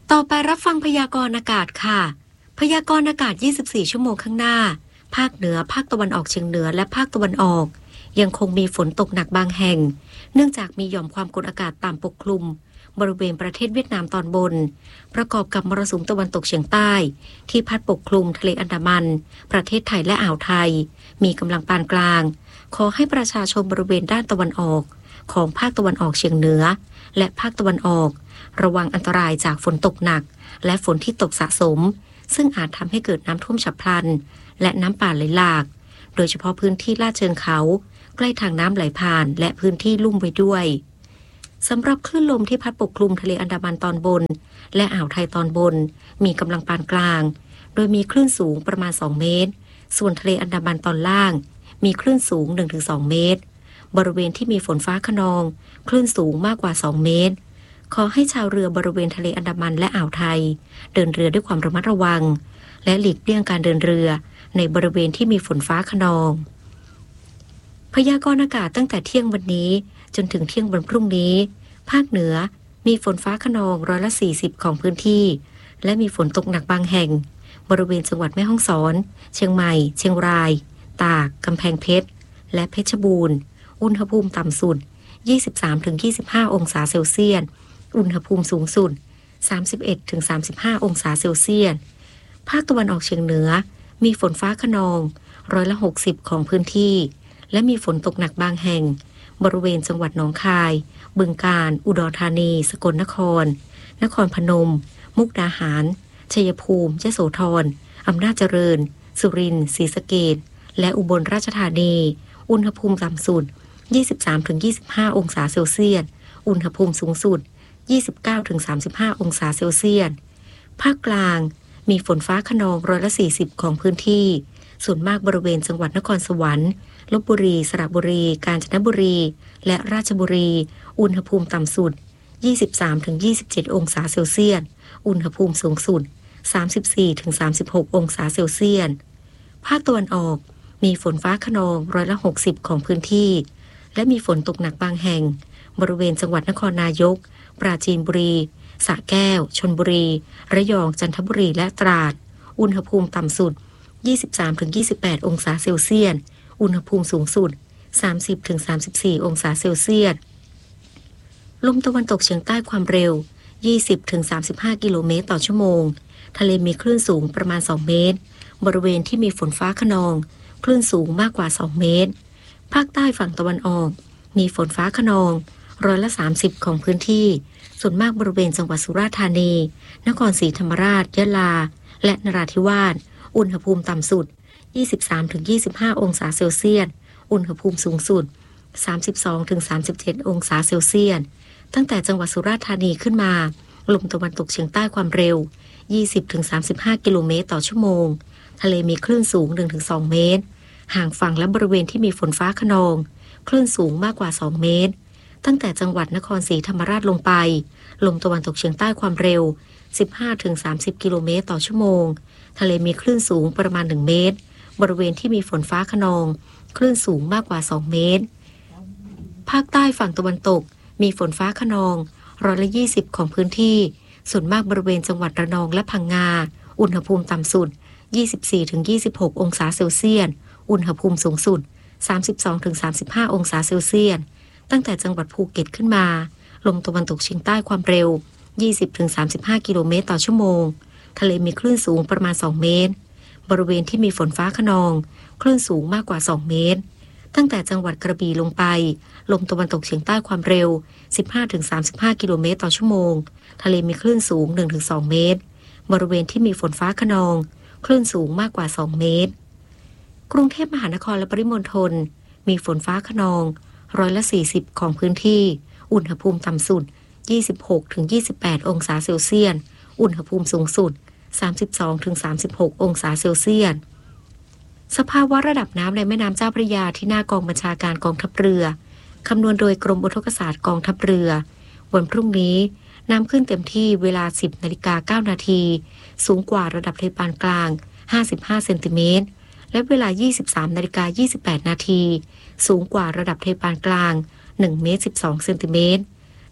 ต่อไปรับฟังพยากรณ์อากาศค่ะพยากรณ์อากาศยี่สิบสี่ชั่วโมงข้างหน้าภาคเหนือภาคตะวันออกเฉียงเหนือและภาคตะวันออกยังคงมีฝนตกหนักบางแห่งเนื่องจากมีหย่อมความกดอากาศต่ำปกคลุมบริเวณประเทศเวียดนามตอนบนประกอบกับมรสุมตะวันตกเฉียงใต้ที่พัดปกคลุมทะเลอันดามันประเทศไทยและอ่าวไทยมีกำลังปานกลางขอให้ประชาชนบริเวณด้านตะวันออกของภาคตะวันออกเฉียงเหนือและภาคตะวันออกระวังอันตรายจากฝนตกหนักและฝนที่ตกสะสมซึ่งอาจทำให้เกิดน้ำท่วมฉับพลันและน้ำป่าไหลหลากโดยเฉพาะพื้นที่ลาดเชิงเขาใกล้ทางน้ำไหลผ่านและพื้นที่ลุ่มไว้ด้วยสำหรับคลื่นลมที่พัดปกคลุมทะเลอันดามันตอนบนและอ่าวไทยตอนบนมีกำลังปานกลางโดยมีคลื่นสูงประมาณสองเมตรส่วนทะเลอันดามันตอนล่างมีคลื่นสูง หนึ่งถึงสอง เมตรบริเวณที่มีฝนฟ้าคะนองคลื่นสูงมากกว่าสองเมตรขอให้ชาวเรือบริเวณทะเลอันดามันและอ่าวไทยเดินเรือด้วยความระมัดระวังและหลีกเลี่ยงการเดินเรือในบริเวณที่มีฝนฟ้าคะนองพยากรณ์อากาศตั้งแต่เที่ยงวันนี้จนถึงเที่ยงวันพรุ่งนี้ภาคเหนือมีฝนฟ้าคะนองร้อยละสี่สิบของพื้นที่และมีฝนตกหนักบางแห่งบริเวณจังหวัดแม่ฮ่องสอนเชียงใหม่เชียงรายตากกำแพงเพชรและเพชรบูรณ์อุณหภูมิต่ำสุด ยี่สิบสามถึงยี่สิบห้า องศาเซลเซียสอุณหภูมิสูงสุด สามสิบเอ็ดถึงสามสิบห้า องศาเซลเซียสภาคตะวันออกเฉียงเหนือมีฝนฟ้าคะนองร้อยละหกสิบของพื้นที่และมีฝนตกหนักบางแห่งบริเวณจังหวัดหนองคายบึงกาฬอุดรธานีสกลนครนครพนมมุกดาหารชัยภูมิยโสธรอำนาจเจริญสุรินทร์ศรีสะเกษและอุบลราชธานีอุณหภูมิต่ำสุด ยี่สิบสามถึงยี่สิบห้า องศาเซลเซียสอุณหภูมิสูงสุด ยี่สิบเก้าถึงสามสิบห้า องศาเซลเซียสภาคกลางมีฝนฟ้าคะนองร้อยละสี่สิบของพื้นที่ส่วนมากบริเวณจังหวัดนครสวรรค์ลพบุรีสระบุรีกาญจนบุรีและราชบุรีอุณหภูมิต่ำสุด ยี่สิบสามถึงยี่สิบเจ็ด องศาเซลเซียสอุณหภูมิสูงสุด สามสิบสี่ถึงสามสิบหก องศาเซลเซียสภาคตะวันออกมีฝนฟ้าคะนองร้อยละหกสิบของพื้นที่และมีฝนตกหนักบางแห่งบริเวณจังหวัดนครนายกปราจีนบุรีสระแก้วชลบุรีระยองจันทบุรีและตราดอุณหภูมิต่ำสุด ยี่สิบสามถึงยี่สิบแปด องศาเซลเซียสอุณหภูมิสูงสุด สามสิบถึงสามสิบสี่ องศาเซลเซียสลมตะวันตกเฉียงใต้ความเร็ว ยี่สิบถึงสามสิบห้า กิโลเมตรต่อชั่วโมงทะเลมีคลื่นสูงประมาณสองเมตรบริเวณที่มีฝนฟ้าคะนองคลื่นสูงมากกว่าสองเมตรภาคใต้ฝั่งตะวันออกมีฝนฟ้าคะนองร้อยละสามสิบของพื้นที่ส่วนมากบริเวณจังหวัดสุราษฎร์ธานีนครศรีธรรมราชยะลาและนราธิวาสอุณหภูมิต่ำสุด ยี่สิบสามถึงยี่สิบห้า องศาเซลเซียสอุณหภูมิสูงสุด สามสิบสองถึงสามสิบเจ็ด องศาเซลเซียสตั้งแต่จังหวัดสุราษฎร์ธานีขึ้นมาลมตะวันตกเฉียงใต้ความเร็ว ยี่สิบถึงสามสิบห้า กิโลเมตรต่อชั่วโมงทะเลมีคลื่นสูง หนึ่งถึงสอง เมตรห่างฝั่งและบริเวณที่มีฝนฟ้าคะนองคลื่นสูงมากกว่าสองเมตรตั้งแต่จังหวัดนครศรีธรรมราชลงไปลมตะวันตกเฉียงใต้ความเร็ว สิบห้าถึงสามสิบ กิโลเมตรต่อชั่วโมงทะเลมีคลื่นสูงประมาณหนึ่งเมตรบริเวณที่มีฝนฟ้าคะนองคลื่นสูงมากกว่าสองเมตรภาคใต้ฝั่งตะวันตกมีฝนฟ้าคะนองร้อยละยี่สิบของพื้นที่ส่วนมากบริเวณจังหวัดระนองและพังงาอุณหภูมิต่ำสุด ยี่สิบสี่ถึงยี่สิบหก องศาเซลเซียสอุณหภูมิสูงสุด สามสิบสองถึงสามสิบห้า องศาเซลเซียสตั้งแต่จังหวัดภูเก็ตขึ้นมาลมตะวันตกเฉียงใต้ความเร็ว ยี่สิบถึงสามสิบห้า กิโลเมตรต่อชั่วโมงทะเลมีคลื่นสูงประมาณสองเมตรบริเวณที่มีฝนฟ้าคะนองคลื่นสูงมากกว่าสองเมตรตั้งแต่จังหวัดกระบี่ลงไปลมตะวันตกเฉียงใต้ความเร็ว สิบห้าถึงสามสิบห้า กิโลเมตรต่อชั่วโมงทะเลมีคลื่นสูง หนึ่งถึงสอง เมตรบริเวณที่มีฝนฟ้าคะนองคลื่นสูงมากกว่าสองเมตรกรุงเทพมหานครและปริมณฑลมีฝนฟ้าคะนองร้อยละสี่สิบของพื้นที่อุณหภูมิต่ำสุด ยี่สิบหกถึงยี่สิบแปด องศาเซลเซียสอุณหภูมิสูงสุด สามสิบสองถึงสามสิบหก องศาเซลเซียสสภาวะระดับน้ำในแม่น้ำเจ้าพระยาที่หน้ากองบัญชาการกองทัพเรือคำนวณโดยกรมอุทกศาสตร์กองทัพเรือวันพรุ่งนี้น้ำขึ้นเต็มที่เวลา สิบนาฬิกาเก้านาทีสูงกว่าระดับทะเลปานกลางห้าสิบห้าเซนติเมตรและเวลา ยี่สิบสามนาฬิกายี่สิบแปดนาทีสูงกว่าระดับทะเลปานกลางหนึ่งเมตรสิบสองเซนติเมตร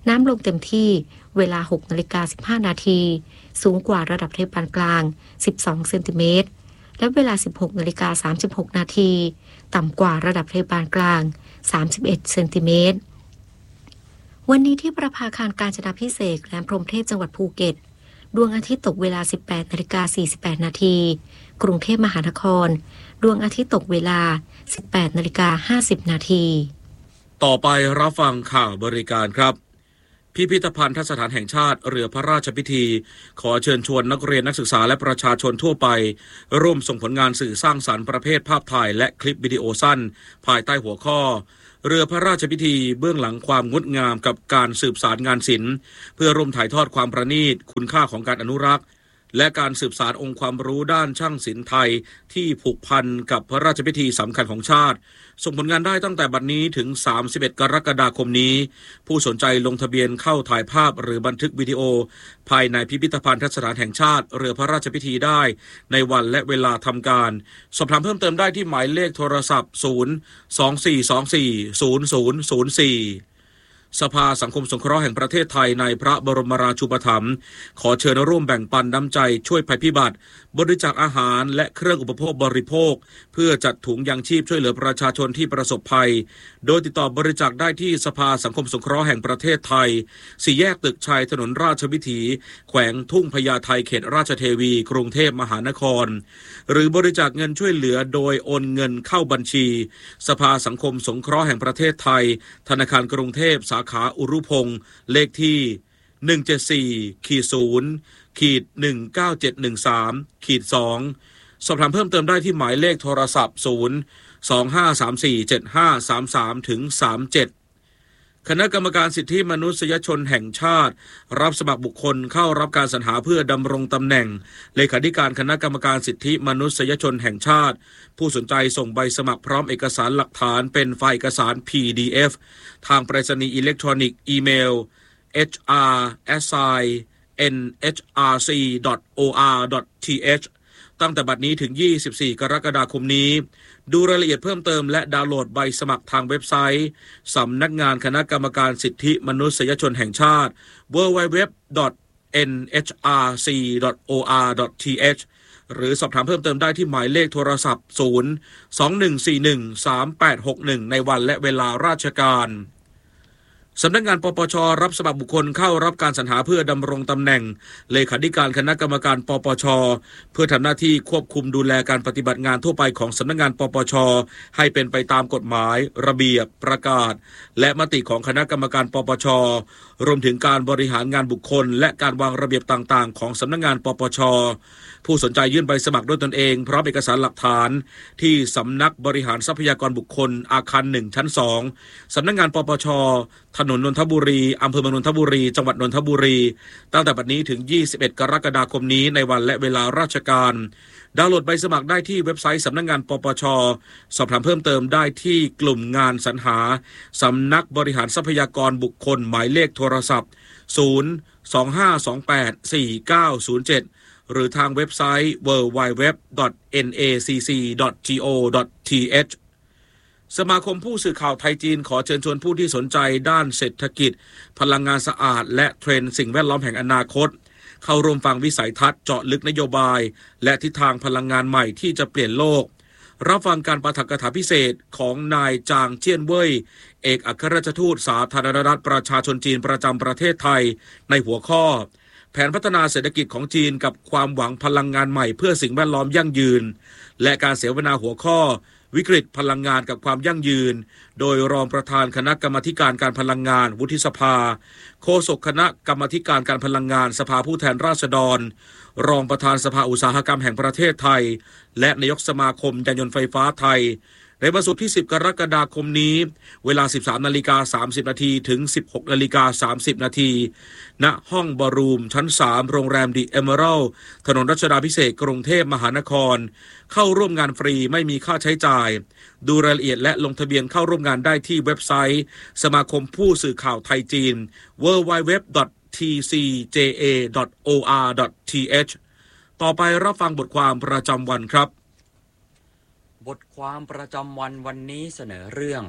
น้ำลงเต็มที่เวลา หกนาฬิกาสิบห้านาทีสูงกว่าระดับทะเลปานกลางสิบสองเซนติเมตรและเวลา สิบหกนาฬิกาสามสิบหกนาทีต่ำกว่าระดับทะเลปานกลางสามสิบเอ็ดเซนติเมตรวันนี้ที่ประภาคารกาญจนาภิเษกแหลมพรหมเทพจังหวัดภูเก็ตดวงอาทิตย์ตกเวลา สิบแปดนาฬิกาสี่สิบแปดนาทีกรุงเทพมหานครดวงอาทิตย์ตกเวลา สิบแปดนาฬิกาห้าสิบนาทีต่อไปรับฟังข่าวบริการครับพิพิธภัณฑสถานแห่งชาติเรือพระราชพิธีขอเชิญชวนนักเรียนนักศึกษาและประชาชนทั่วไปร่วมส่งผลงานสื่อสร้างสรรค์ประเภทภาพถ่ายและคลิปวิดีโอสั้นภายใต้หัวข้อเรือพระราชพิธีเบื้องหลังความงดงามกับการสืบสานงานศิลป์เพื่อร่วมถ่ายทอดความประณีตคุณค่าของการอนุรักษ์และการสืบสานองค์ความรู้ด้านช่างศิลป์ไทยที่ผูกพันกับพระราชพิธีสำคัญของชาติส่งผลงานได้ตั้งแต่บัดนี้ถึงสามสิบเอ็ดกรกฎาคมนี้ผู้สนใจลงทะเบียนเข้าถ่ายภาพหรือบันทึกวิดีโอภายในพิพิธภัณฑสถานแห่งชาติเรือพระราชพิธีได้ในวันและเวลาทำการสอบถามเพิ่มเติมได้ที่หมายเลขโทรศัพท์ศูนย์ สอง สี่ สอง สี่ ศูนย์ ศูนย์ ศูนย์ สี่สภาสังคมสงเคราะห์แห่งประเทศไทยในพระบรมราชูปถัมภ์ขอเชิญร่วมแบ่งปันน้ำใจช่วยภัยพิบัติบริจาคอาหารและเครื่องอุปโภคบริโภคเพื่อจัดถุงยางชีพช่วยเหลือประชาชนที่ประสบภัยโดยติดต่อบริจาคได้ที่สภาสังคมสงเคราะห์แห่งประเทศไทยสี่แยกตึกชัยถนนราชวิถีแขวงทุ่งพญาไทเขตราชเทวีกรุงเทพมหานครหรือบริจาคเงินช่วยเหลือโดยโอนเงินเข้าบัญชีสภาสังคมสงเคราะห์แห่งประเทศไทยธนาคารกรุงเทพสาขาอุรุพงศ์เลขที่ หนึ่ง เจ็ด สี่ ศูนย์ หนึ่ง เก้า เจ็ด หนึ่ง สาม สอง สอบถามเพิ่มเติมได้ที่หมายเลขโทรศัพท์ศูนย์ สอง ห้า สาม สี่ เจ็ด ห้า สาม สาม ถึง สาม เจ็ดคณะกรรมการสิทธิมนุษยชนแห่งชาติรับสมัครบุคคลเข้ารับการสรรหาเพื่อดำรงตำแหน่งเลขาธิการคณะกรรมการสิทธิมนุษยชนแห่งชาติผู้สนใจส่งใบสมัครพร้อมเอกสารหลักฐานเป็นไฟล์เอกสาร พี ดี เอฟ ทางไปรษณีย์อิเล็กทรอนิกส์อีเมล เอช อาร์ เอส ไอ เอ็น เอช อาร์ ซี ดอท โอ อาร์ ดอท ที เอช ตั้งแต่บัดนี้ถึงยี่สิบสี่กรกฎาคมนี้ดูรายละเอียดเพิ่มเติมและดาวน์โหลดใบสมัครทางเว็บไซต์สำนักงานคณะกรรมการสิทธิมนุษยชนแห่งชาติ ดับเบิลยู ดับเบิลยู ดับเบิลยู ดอท เอ็น เอช อาร์ ซี ดอท โอ อาร์ ดอท ที เอช หรือสอบถามเพิ่มเติมได้ที่หมายเลขโทรศัพท์ศูนย์ สอง หนึ่ง สี่ หนึ่ง สาม แปด หก หนึ่งในวันและเวลาราชการสำนักงานปปช.รับสมัครบุคคลเข้ารับการสรรหาเพื่อดำรงตำแหน่งเลขาธิการคณะกรรมการปปช.เพื่อทำหน้าที่ควบคุมดูแลการปฏิบัติงานทั่วไปของสำนักงานปปช.ให้เป็นไปตามกฎหมายระเบียบประกาศและมติของคณะกรรมการปปช.รวมถึงการบริหารงานบุคคลและการวางระเบียบต่างๆของสำนักงานปปช.ผู้สนใจยื่นใบสมัครด้วยตนเองพร้อมเอกสารหลักฐานที่สำนักบริหารทรัพยากรบุคคลอาคารหนึ่งชั้นสองสำนักงานปปช.ถนนนนทบุรีอำเภอเมืองนนทบุรีจังหวัดนนทบุรีตั้งแต่บัดนี้ถึงยี่สิบเอ็ดกรกฎาคมนี้ในวันและเวลาราชการดาวน์โหลดใบสมัครได้ที่เว็บไซต์สำนักงานปปช.สอบถามเพิ่มเติมได้ที่กลุ่มงานสรรหาสำนักบริหารทรัพยากรบุคคลหมายเลขโทรศัพท์ศูนย์ สอง ห้า สอง แปด สี่ เก้า ศูนย์ เจ็ดหรือทางเว็บไซต์ ดับเบิลยู ดับเบิลยู ดับเบิลยู ดอท เอ็น เอ ซี ซี ดอท จี โอ ดอท ที เอช สมาคมผู้สื่อข่าวไทยจีนขอเชิญชวนผู้ที่สนใจด้านเศรษฐกิจพลังงานสะอาดและเทรนด์สิ่งแวดล้อมแห่งอนาคตเข้าร่วมฟังวิสัยทัศน์เจาะลึกนโยบายและทิศทางพลังงานใหม่ที่จะเปลี่ยนโลกรับฟังการปาฐกถาพิเศษของนายจางเจี้ยนเว่ยเอกอัครราชทูตสาธารณรัฐประชาชนจีนประจำประเทศไทยในหัวข้อแผนพัฒนาเศรษฐกิจของจีนกับความหวังพลังงานใหม่เพื่อสิ่งแวดล้อมยั่งยืนและการเสวนาหัวข้อวิกฤตพลังงานกับความยั่งยืนโดยรองประธานคณะกรรมาธิการการพลังงานวุฒิสภาโฆษกคณะกรรมาธิการการพลังงานสภาผู้แทนราษฎรรองประธานสภาอุตสาหกรรมแห่งประเทศไทยและนายกสมาคมยานยนต์ไฟฟ้าไทยในวันศุกร์ที่สิบกรกฎาคมนี้เวลา สิบสามนาฬิกาสามสิบนาทีถึง สิบหกนาฬิกาสามสิบนาทีณห้องบอรูมชั้นสามโรงแรมดิเอเมอรัลด์ถนนรัชดาภิเษกกรุงเทพมหานครเข้าร่วมงานฟรีไม่มีค่าใช้จ่ายดูรายละเอียดและลงทะเบียนเข้าร่วมงานได้ที่เว็บไซต์สมาคมผู้สื่อข่าวไทยจีน ดับเบิลยู ดับเบิลยู ดับเบิลยู ดอท ที ซี เจ เอ ดอท โอ อาร์ ดอท ที เอช ต่อไปรับฟังบทความประจำวันครับบทความประจำวันวันนี้เสนอเรื่อง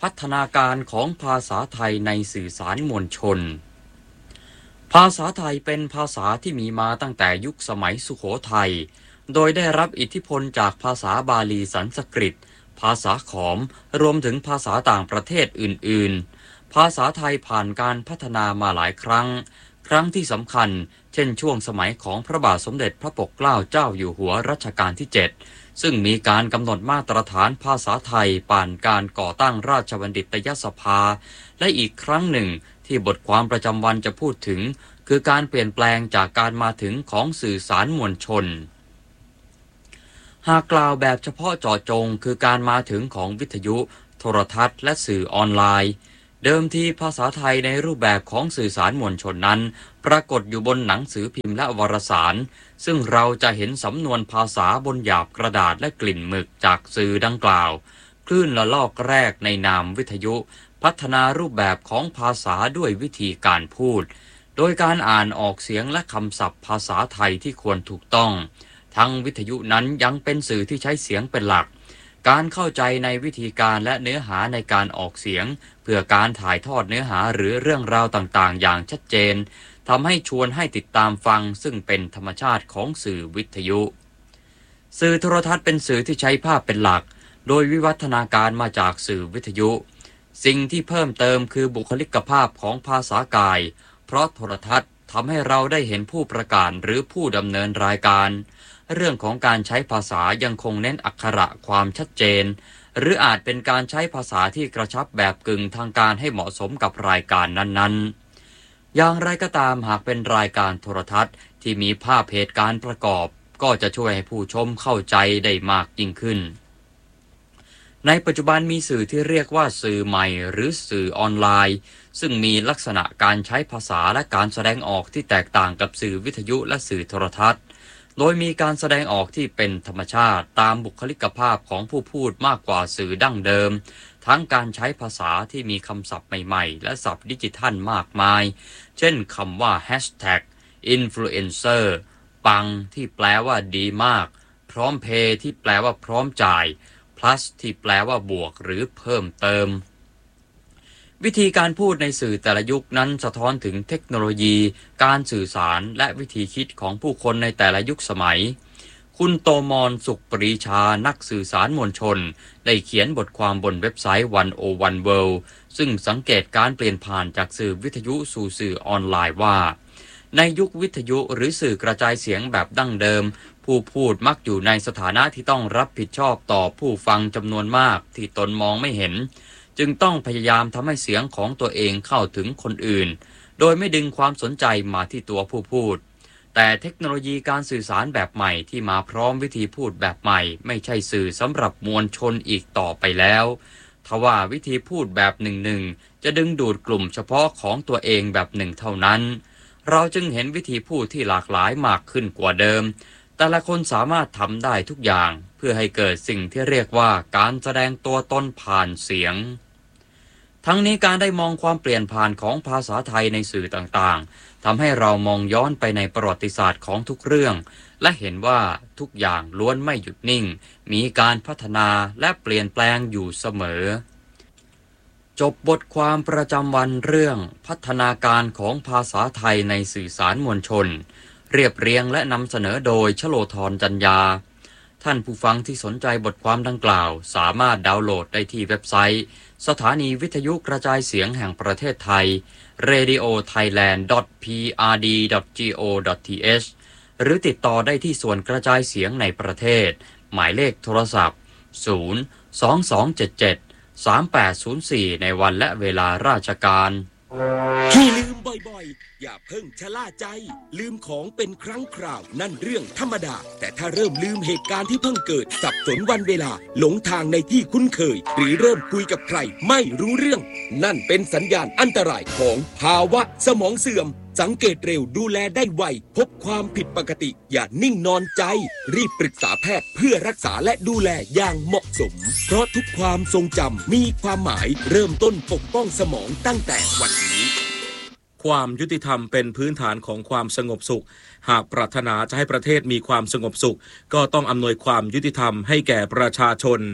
พัฒนาการของภาษาไทยในสื่อสารมวลชนภาษาไทยเป็นภาษาที่มีมาตั้งแต่ยุคสมัยสุโขทัยโดยได้รับอิทธิพลจากภาษาบาลีสันสกฤตภาษาขอมรวมถึงภาษาต่างประเทศอื่นๆภาษาไทยผ่านการพัฒนามาหลายครั้งครั้งที่สำคัญเช่นช่วงสมัยของพระบาทสมเด็จพระปกเกล้าเจ้าอยู่หัวรัชกาลที่เจ็ดซึ่งมีการกำหนดมาตรฐานภาษาไทยผ่านการก่อตั้งราชบัณฑิตยสภาและอีกครั้งหนึ่งที่บทความประจำวันจะพูดถึงคือการเปลี่ยนแปลงจากการมาถึงของสื่อสารมวลชนหากกล่าวแบบเฉพาะเจาะจงคือการมาถึงของวิทยุโทรทัศน์และสื่อออนไลน์เดิมทีภาษาไทยในรูปแบบของสื่อสารมวลชนนั้นปรากฏอยู่บนหนังสือพิมพ์และวารสารซึ่งเราจะเห็นสำนวนภาษาบนหยาบกระดาษและกลิ่นหมึกจากสื่อดังกล่าวคลื่นละลอกแรกในนามวิทยุพัฒนารูปแบบของภาษาด้วยวิธีการพูดโดยการอ่านออกเสียงและคำศัพท์ภาษาไทยที่ควรถูกต้องทั้งวิทยุนั้นยังเป็นสื่อที่ใช้เสียงเป็นหลักการเข้าใจในวิธีการและเนื้อหาในการออกเสียงเพื่อการถ่ายทอดเนื้อหาหรือเรื่องราวต่างๆอย่างชัดเจนทำให้ชวนให้ติดตามฟังซึ่งเป็นธรรมชาติของสื่อวิทยุสื่อโทรทัศน์เป็นสื่อที่ใช้ภาพเป็นหลักโดยวิวัฒนาการมาจากสื่อวิทยุสิ่งที่เพิ่มเติมคือบุคลิกภาพของภาษากายเพราะโทรทัศน์ทำให้เราได้เห็นผู้ประกาศหรือผู้ดำเนินรายการเรื่องของการใช้ภาษายังคงเน้นอักขระความชัดเจนหรืออาจเป็นการใช้ภาษาที่กระชับแบบกึ่งทางการให้เหมาะสมกับรายการนั้นๆอย่างไรก็ตามหากเป็นรายการโทรทัศน์ที่มีภาพเหตุการณ์ประกอบก็จะช่วยให้ผู้ชมเข้าใจได้มากยิ่งขึ้นในปัจจุบันมีสื่อที่เรียกว่าสื่อใหม่หรือสื่อออนไลน์ซึ่งมีลักษณะการใช้ภาษาและการแสดงออกที่แตกต่างกับสื่อวิทยุและสื่อโทรทัศน์โดยมีการแสดงออกที่เป็นธรรมชาติตามบุคลิกภาพของผู้พูดมากกว่าสื่อดั้งเดิมทั้งการใช้ภาษาที่มีคำศัพท์ใหม่ๆและศัพท์ดิจิทัลมากมายเช่นคำว่า แฮชแท็ก อินฟลูเอนเซอร์ ปังที่แปลว่าดีมากพร้อมเพย์ที่แปลว่าพร้อมจ่าย plus ที่แปลว่าบวกหรือเพิ่มเติมวิธีการพูดในสื่อแต่ละยุคนั้นสะท้อนถึงเทคโนโลยีการสื่อสารและวิธีคิดของผู้คนในแต่ละยุคสมัยคุณโตมรสุขปรีชานักสื่อสารมวลชนได้เขียนบทความบนเว็บไซต์หนึ่งศูนย์หนึ่ง World ซึ่งสังเกตการเปลี่ยนผ่านจากสื่อวิทยุสู่สื่อออนไลน์ว่าในยุควิทยุหรือสื่อกระจายเสียงแบบดั้งเดิมผู้พูดมักอยู่ในสถานะที่ต้องรับผิดชอบต่อผู้ฟังจำนวนมากที่ตนมองไม่เห็นจึงต้องพยายามทำให้เสียงของตัวเองเข้าถึงคนอื่นโดยไม่ดึงความสนใจมาที่ตัวผู้พูดแต่เทคโนโลยีการสื่อสารแบบใหม่ที่มาพร้อมวิธีพูดแบบใหม่ไม่ใช่สื่อสำหรับมวลชนอีกต่อไปแล้วทว่าวิธีพูดแบบหนึ่งๆจะดึงดูดกลุ่มเฉพาะของตัวเองแบบหนึ่งเท่านั้นเราจึงเห็นวิธีพูดที่หลากหลายมากขึ้นกว่าเดิมแต่ละคนสามารถทำได้ทุกอย่างเพื่อให้เกิดสิ่งที่เรียกว่าการแสดงตัวตนผ่านเสียงทั้งนี้การได้มองความเปลี่ยนผ่านของภาษาไทยในสื่อต่างๆทำให้เรามองย้อนไปในประวัติศาสตร์ของทุกเรื่องและเห็นว่าทุกอย่างล้วนไม่หยุดนิ่งมีการพัฒนาและเปลี่ยนแปลงอยู่เสมอจบบทความประจำวันเรื่องพัฒนาการของภาษาไทยในสื่อสารมวลชนเรียบเรียงและนำเสนอโดยชโลธรจันยาท่านผู้ฟังที่สนใจบทความดังกล่าวสามารถดาวน์โหลดได้ที่เว็บไซต์สถานีวิทยุกระจายเสียงแห่งประเทศไทย เรดิโอไทยแลนด์ ดอท พี อาร์ ดี ดอท จี โอ ดอท ที เอช หรือติดต่อได้ที่ส่วนกระจายเสียงในประเทศหมายเลขโทรศัพท์ ศูนย์ สอง สอง เจ็ด เจ็ด สาม แปด ศูนย์ สี่ ในวันและเวลาราชการที่ลืมบ่อยๆอย่าเพิ่งชะล่าใจลืมของเป็นครั้งคราวนั่นเรื่องธรรมดาแต่ถ้าเริ่มลืมเหตุการณ์ที่เพิ่งเกิดสับสนวันเวลาหลงทางในที่คุ้นเคยหรือเริ่มคุยกับใครไม่รู้เรื่องนั่นเป็นสัญญาณอันตรายของภาวะสมองเสื่อมสังเกตเร็วดูแลได้ไวพบความผิดปกติอย่านิ่งนอนใจรีบปรึกษาแพทย์เพื่อรักษาและดูแลอย่างเหมาะสมเพราะทุกความทรงจำมีความหมายเริ่มต้นปกป้องสมองตั้งแต่วันนี้ความยุติธรรมเป็นพื้นฐานของความสงบสุขหากปรารถนาจะให้ประเทศมีความสงบสุขก็ต้องอำนวยความยุติธรรมให้แก่ประชาชน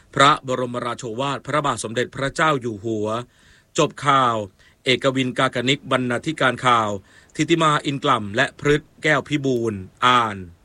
พระบรมราโชวาทพระบาทสมเด็จพระเจ้าอยู่หัวจบข่าวเอกวินกากนิกบรรณาธิการข่าวทิติมาอินกล่ำและพฤทธิ์แก้วพิบูลย์อ่าน